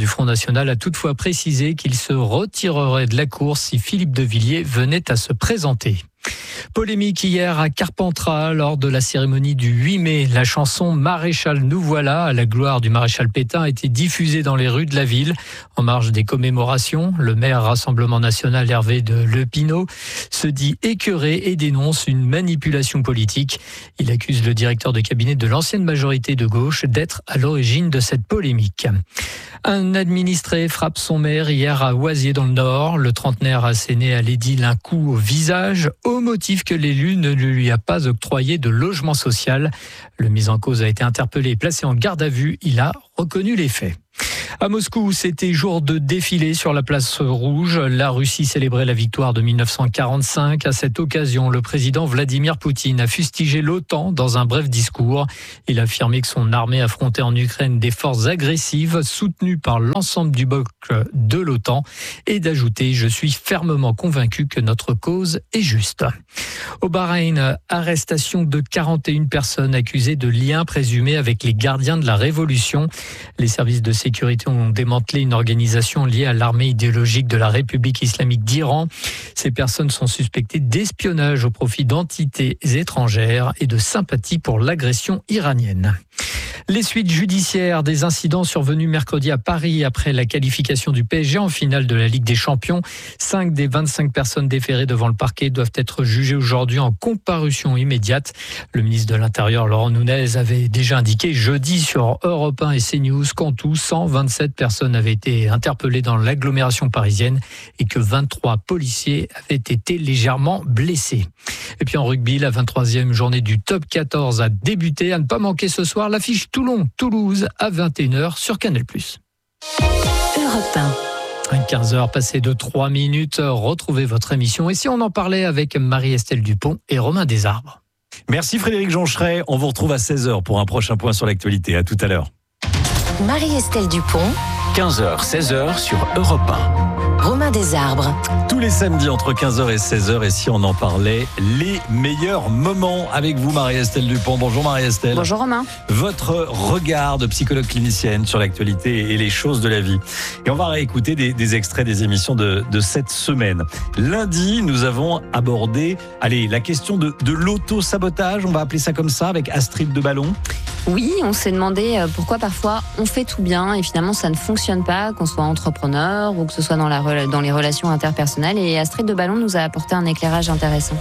nationale a toutefois précisé qu'il se retirerait de la course si Philippe de Villiers venait à se présenter. Polémique hier à Carpentras lors de la cérémonie du huit mai. La chanson Maréchal nous voilà à la gloire du maréchal Pétain a été diffusée dans les rues de la ville. En marge des commémorations, le maire Rassemblement National Hervé de Lepinot se dit écœuré et dénonce une manipulation politique. Il accuse le directeur de cabinet de l'ancienne majorité de gauche d'être à l'origine de cette polémique. Un administré frappe son maire hier à Oisier dans le Nord. Le trentenaire a asséné à l'édile un coup au visage au motif que l'élu ne lui a pas octroyé de logement social. Le mis en cause a été interpellé et placé en garde à vue. Il a reconnu les faits. À Moscou, c'était jour de défilé sur la place rouge. La Russie célébrait la victoire de mille neuf cent quarante-cinq. À cette occasion, le président Vladimir Poutine a fustigé l'OTAN dans un bref discours. Il a affirmé que son armée affrontait en Ukraine des forces agressives soutenues par l'ensemble du bloc de l'OTAN et d'ajouter « Je suis fermement convaincu que notre cause est juste ». Au Bahreïn, arrestation de quarante et une personnes accusées de liens présumés avec les gardiens de la Révolution. Les services de sécurité ont démantelé une organisation liée à l'armée idéologique de la République islamique d'Iran. Ces personnes sont suspectées d'espionnage au profit d'entités étrangères et de sympathie pour l'agression iranienne. Les suites judiciaires des incidents survenus mercredi à Paris après la qualification du P S G en finale de la Ligue des Champions. Cinq des vingt-cinq personnes déférées devant le parquet doivent être jugées aujourd'hui en comparution immédiate. Le ministre de l'Intérieur, Laurent Nunez, avait déjà indiqué jeudi sur Europe un et CNews qu'en tout, cent vingt-sept personnes avaient été interpellées dans l'agglomération parisienne et que vingt-trois policiers avaient été légèrement blessés. Et puis en rugby, la vingt-troisième journée du top quatorze a débuté. À ne pas manquer ce soir, l'affiche Toulon-Toulouse à vingt et une heures sur Canal plus. Europe un. quinze heures passées de trois minutes, retrouvez votre émission. Et si on en parlait avec Marie-Estelle Dupont et Romain Desarbres. Merci Frédéric Joncheret. On vous retrouve à seize heures pour un prochain point sur l'actualité. À tout à l'heure. Marie-Estelle Dupont. quinze heures, seize heures sur Europe un. Romain Desarbres. Tous les samedis entre quinze heures et seize heures, et si on en parlait, les meilleurs moments avec vous, Marie-Estelle Dupont. Bonjour Marie-Estelle. Bonjour Romain. Votre regard de psychologue clinicienne sur l'actualité et les choses de la vie. Et on va réécouter des, des extraits des émissions de, de cette semaine. Lundi, nous avons abordé allez, la question de, de l'auto-sabotage, on va appeler ça comme ça, avec Astrid de Ballon. Oui, on s'est demandé pourquoi parfois on fait tout bien et finalement ça ne fonctionne pas, qu'on soit entrepreneur ou que ce soit dans, la, dans les relations interpersonnelles. Et Astrid de Ballon nous a apporté un éclairage intéressant.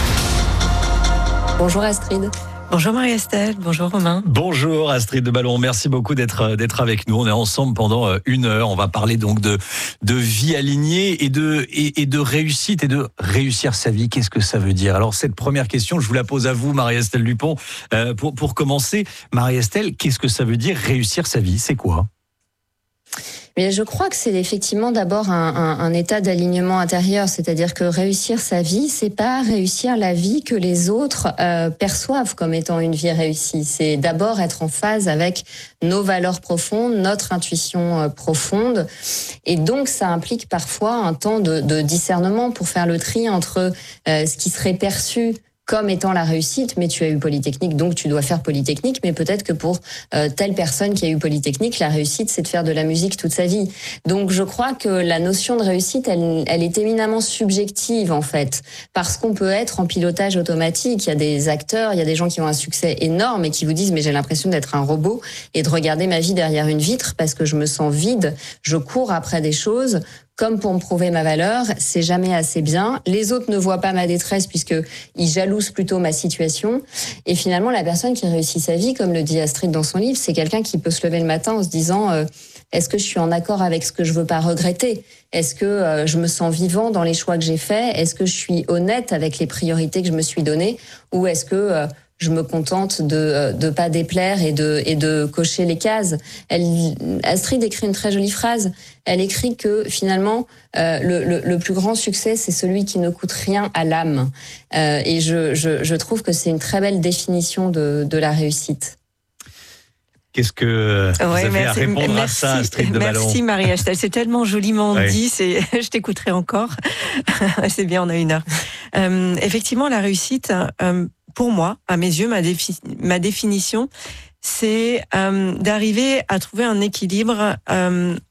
Bonjour Astrid. Bonjour Marie-Estelle, bonjour Romain. Bonjour Astrid de Ballon, merci beaucoup d'être d'être avec nous. On est ensemble pendant une heure. On va parler donc de de vie alignée et de et, et de réussite et de réussir sa vie. Qu'est-ce que ça veut dire? Alors cette première question, je vous la pose à vous, Marie-Estelle Dupont. Euh, pour pour commencer, Marie-Estelle, qu'est-ce que ça veut dire réussir sa vie? C'est quoi? Mais je crois que c'est effectivement d'abord un, un, un état d'alignement intérieur, c'est-à-dire que réussir sa vie, c'est pas réussir la vie que les autres euh, perçoivent comme étant une vie réussie. C'est d'abord être en phase avec nos valeurs profondes, notre intuition euh, profonde, et donc ça implique parfois un temps de, de discernement pour faire le tri entre euh, ce qui serait perçu comme étant la réussite, mais tu as eu Polytechnique, donc tu dois faire Polytechnique, mais peut-être que pour euh, telle personne qui a eu Polytechnique, la réussite, c'est de faire de la musique toute sa vie. Donc je crois que la notion de réussite, elle, elle est éminemment subjective, en fait, parce qu'on peut être en pilotage automatique. Il y a des acteurs, il y a des gens qui ont un succès énorme et qui vous disent « mais j'ai l'impression d'être un robot et de regarder ma vie derrière une vitre parce que je me sens vide, je cours après des choses ». Comme pour me prouver ma valeur, c'est jamais assez bien. Les autres ne voient pas ma détresse puisque ils jalousent plutôt ma situation. Et finalement, la personne qui réussit sa vie, comme le dit Astrid dans son livre, c'est quelqu'un qui peut se lever le matin en se disant euh, est-ce que je suis en accord avec ce que je veux pas regretter? Est-ce que euh, je me sens vivant dans les choix que j'ai faits? Est-ce que je suis honnête avec les priorités que je me suis données? Ou est-ce que euh, je me contente de de pas déplaire et de et de cocher les cases. Elle, Astrid écrit une très jolie phrase. Elle écrit que finalement euh, le, le le plus grand succès c'est celui qui ne coûte rien à l'âme. Euh, et je je je trouve que c'est une très belle définition de de la réussite. Qu'est-ce que vous ouais, avez merci, à répondre merci, à ça, Astrid de Ballon? Merci Marie-Estelle, c'est tellement joliment ouais. dit, c'est, je t'écouterai encore. C'est bien, on a une heure. Euh, effectivement, la réussite, euh, pour moi, à mes yeux, ma, défi- ma définition, c'est euh, d'arriver à trouver un équilibre euh,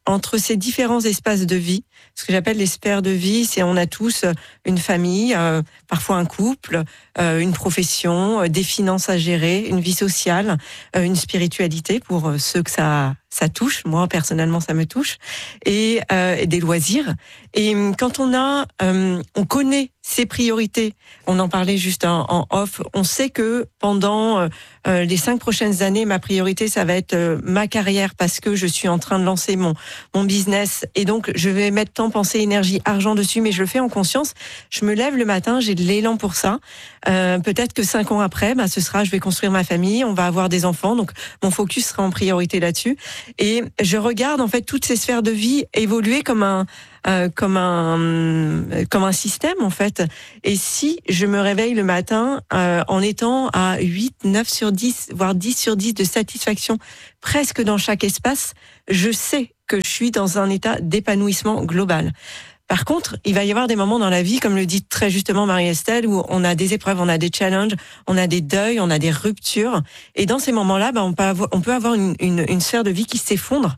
entre ces différents espaces de vie, ce que j'appelle les sphères de vie, c'est on a tous une famille, euh, parfois un couple, euh, une profession, euh, des finances à gérer, une vie sociale, euh, une spiritualité pour ceux que ça ça touche. Moi personnellement, ça me touche, et, euh, et des loisirs. Et quand on a, euh, on connaît ses priorités. On en parlait juste en, en off. On sait que pendant euh, les cinq prochaines années, ma priorité, ça va être euh, ma carrière parce que je suis en train de lancer mon mon business, et donc je vais mettre temps, pensée, énergie, argent dessus, mais je le fais en conscience. Je me lève le matin, j'ai de l'élan pour ça. Euh, peut-être que cinq ans après, bah, ce sera, je vais construire ma famille, on va avoir des enfants, donc mon focus sera en priorité là-dessus. Et je regarde en fait toutes ces sphères de vie évoluer comme un Euh, comme un comme un système en fait. Et si je me réveille le matin euh, en étant à huit, neuf sur dix, voire dix sur dix de satisfaction presque dans chaque espace, je sais que je suis dans un état d'épanouissement global. Par contre, il va y avoir des moments dans la vie, comme le dit très justement Marie-Estelle, où on a des épreuves, on a des challenges, on a des deuils, on a des ruptures. Et dans ces moments-là, bah, on peut avoir, on peut avoir une, une, une sphère de vie qui s'effondre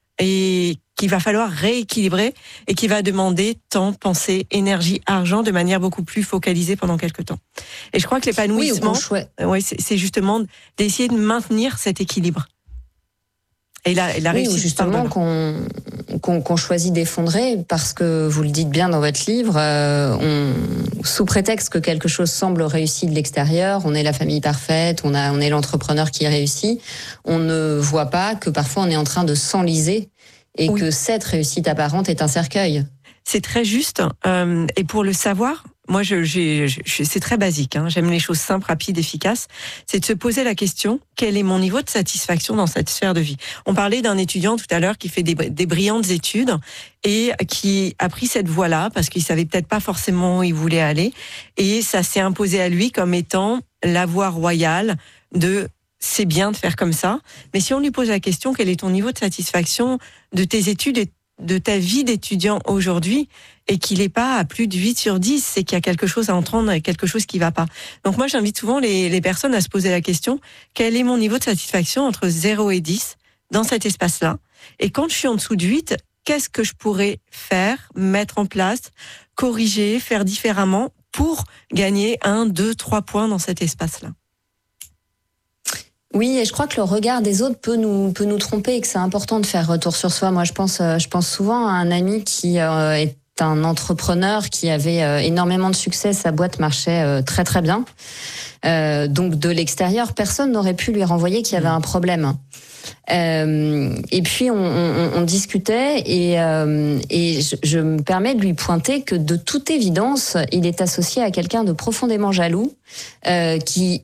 et qu'il va falloir rééquilibrer et qui va demander temps, pensée, énergie, argent de manière beaucoup plus focalisée pendant quelques temps. Et je crois que l'épanouissement, oui, ouais, c'est, c'est justement d'essayer de maintenir cet équilibre. Et la, et la oui, réussite, justement qu'on, qu'on, qu'on choisit d'effondrer parce que vous le dites bien dans votre livre, euh, on, sous prétexte que quelque chose semble réussi de l'extérieur, on est la famille parfaite, on a, on est l'entrepreneur qui réussit, on ne voit pas que parfois on est en train de s'enliser et oui. que cette réussite apparente est un cercueil. C'est très juste, euh, et pour le savoir, moi, je, j'ai, je, c'est très basique. Hein, j'aime les choses simples, rapides, efficaces. C'est de se poser la question, quel est mon niveau de satisfaction dans cette sphère de vie ? On parlait d'un étudiant tout à l'heure qui fait des, des brillantes études et qui a pris cette voie-là parce qu'il savait peut-être pas forcément où il voulait aller. Et ça s'est imposé à lui comme étant la voie royale de c'est bien de faire comme ça. Mais si on lui pose la question, quel est ton niveau de satisfaction de tes études et de ta vie d'étudiant aujourd'hui, et qu'il n'est pas à plus de huit sur dix, c'est qu'il y a quelque chose à entendre et quelque chose qui ne va pas. Donc moi, j'invite souvent les, les personnes à se poser la question, quel est mon niveau de satisfaction entre zéro et dix dans cet espace-là ? Et quand je suis en dessous de huit, qu'est-ce que je pourrais faire, mettre en place, corriger, faire différemment pour gagner un, deux, trois points dans cet espace-là ? Oui, et je crois que le regard des autres peut nous peut nous tromper et que c'est important de faire retour sur soi. Moi, je pense je pense souvent à un ami qui euh, est un entrepreneur qui avait euh, énormément de succès, sa boîte marchait euh, très très bien. Euh, donc de l'extérieur, personne n'aurait pu lui renvoyer qu'il y avait un problème. Euh, et puis on, on, on discutait et, euh, et je, je me permets de lui pointer que de toute évidence, il est associé à quelqu'un de profondément jaloux euh, qui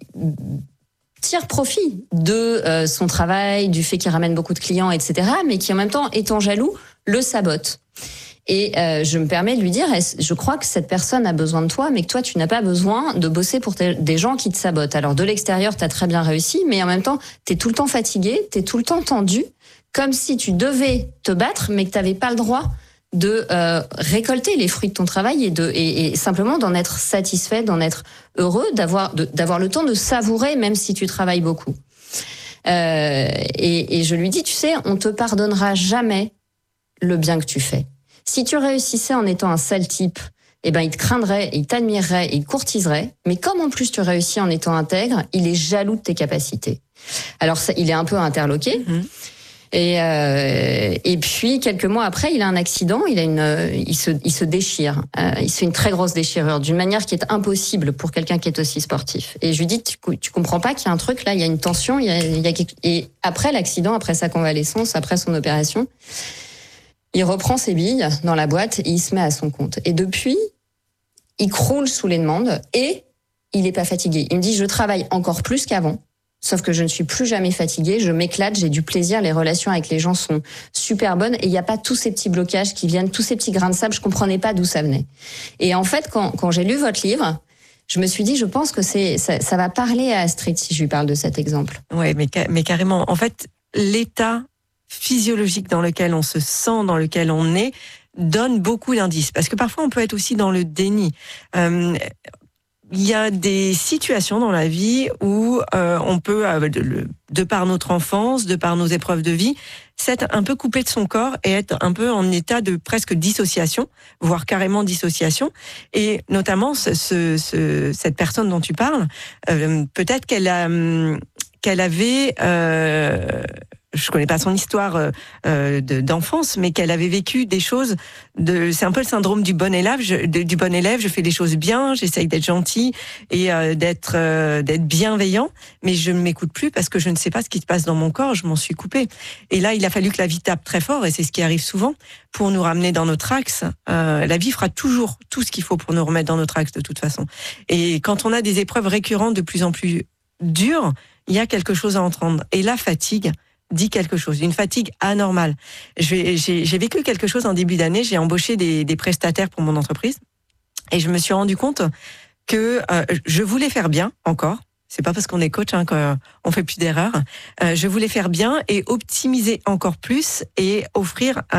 tire profit de euh, son travail, du fait qu'il ramène beaucoup de clients, et cetera, mais qui en même temps, étant jaloux, le sabote. Et euh, je me permets de lui dire, je crois que cette personne a besoin de toi, mais que toi, tu n'as pas besoin de bosser pour te, des gens qui te sabotent. Alors de l'extérieur, tu as très bien réussi, mais en même temps, tu es tout le temps fatigué, tu es tout le temps tendu, comme si tu devais te battre, mais que tu n'avais pas le droit de euh, récolter les fruits de ton travail et de et, et simplement d'en être satisfait, d'en être heureux, d'avoir de, d'avoir le temps de savourer même si tu travailles beaucoup. Euh, et, et je lui dis, tu sais, on te pardonnera jamais le bien que tu fais. Si tu réussissais en étant un sale type, eh ben il te craindrait, il t'admirerait, il courtiserait. Mais comme en plus tu réussis en étant intègre, il est jaloux de tes capacités. Alors ça, il est un peu interloqué. Mmh. Et euh, et puis quelques mois après, il a un accident, il a une, il se, il se déchire, euh, il se fait une très grosse déchirure d'une manière qui est impossible pour quelqu'un qui est aussi sportif. Et je lui dis, tu, tu comprends pas qu'il y a un truc là, il y a une tension, il y a, il y a quelque... Et après l'accident, après sa convalescence, après son opération, il reprend ses billes dans la boîte et il se met à son compte. Et depuis, il croule sous les demandes et il est pas fatigué. Il me dit, je travaille encore plus qu'avant. Sauf que je ne suis plus jamais fatiguée, je m'éclate, j'ai du plaisir, les relations avec les gens sont super bonnes et il n'y a pas tous ces petits blocages qui viennent, tous ces petits grains de sable, je comprenais pas d'où ça venait. Et en fait, quand, quand j'ai lu votre livre, je me suis dit, je pense que c'est ça, ça va parler à Astrid si je lui parle de cet exemple. Ouais, mais, mais carrément. En fait, l'état physiologique dans lequel on se sent, dans lequel on est, donne beaucoup d'indices. Parce que parfois, on peut être aussi dans le déni. Euh, Il y a des situations dans la vie où euh, on peut, euh, de, de par notre enfance, de par nos épreuves de vie, s'être un peu coupé de son corps et être un peu en état de presque dissociation, voire carrément dissociation. Et notamment, ce, ce, ce, cette personne dont tu parles, euh, peut-être qu'elle a, qu'elle avait... Euh, je connais pas son histoire euh, de, d'enfance, mais qu'elle avait vécu des choses. De, c'est un peu le syndrome du bon élève. Je, de, du bon élève, je fais des choses bien, j'essaye d'être gentil et euh, d'être euh, d'être bienveillant, mais je ne m'écoute plus parce que je ne sais pas ce qui se passe dans mon corps. Je m'en suis coupée. Et là, il a fallu que la vie tape très fort, et c'est ce qui arrive souvent pour nous ramener dans notre axe. Euh, la vie fera toujours tout ce qu'il faut pour nous remettre dans notre axe de toute façon. Et quand on a des épreuves récurrentes de plus en plus dures, il y a quelque chose à entendre. Et la fatigue dit quelque chose, une fatigue anormale. J'ai, j'ai, j'ai vécu quelque chose en début d'année, j'ai embauché des, des prestataires pour mon entreprise et je me suis rendu compte que euh, je voulais faire bien encore. C'est pas parce qu'on est coach hein, qu'on fait plus d'erreurs. Euh, je voulais faire bien et optimiser encore plus et offrir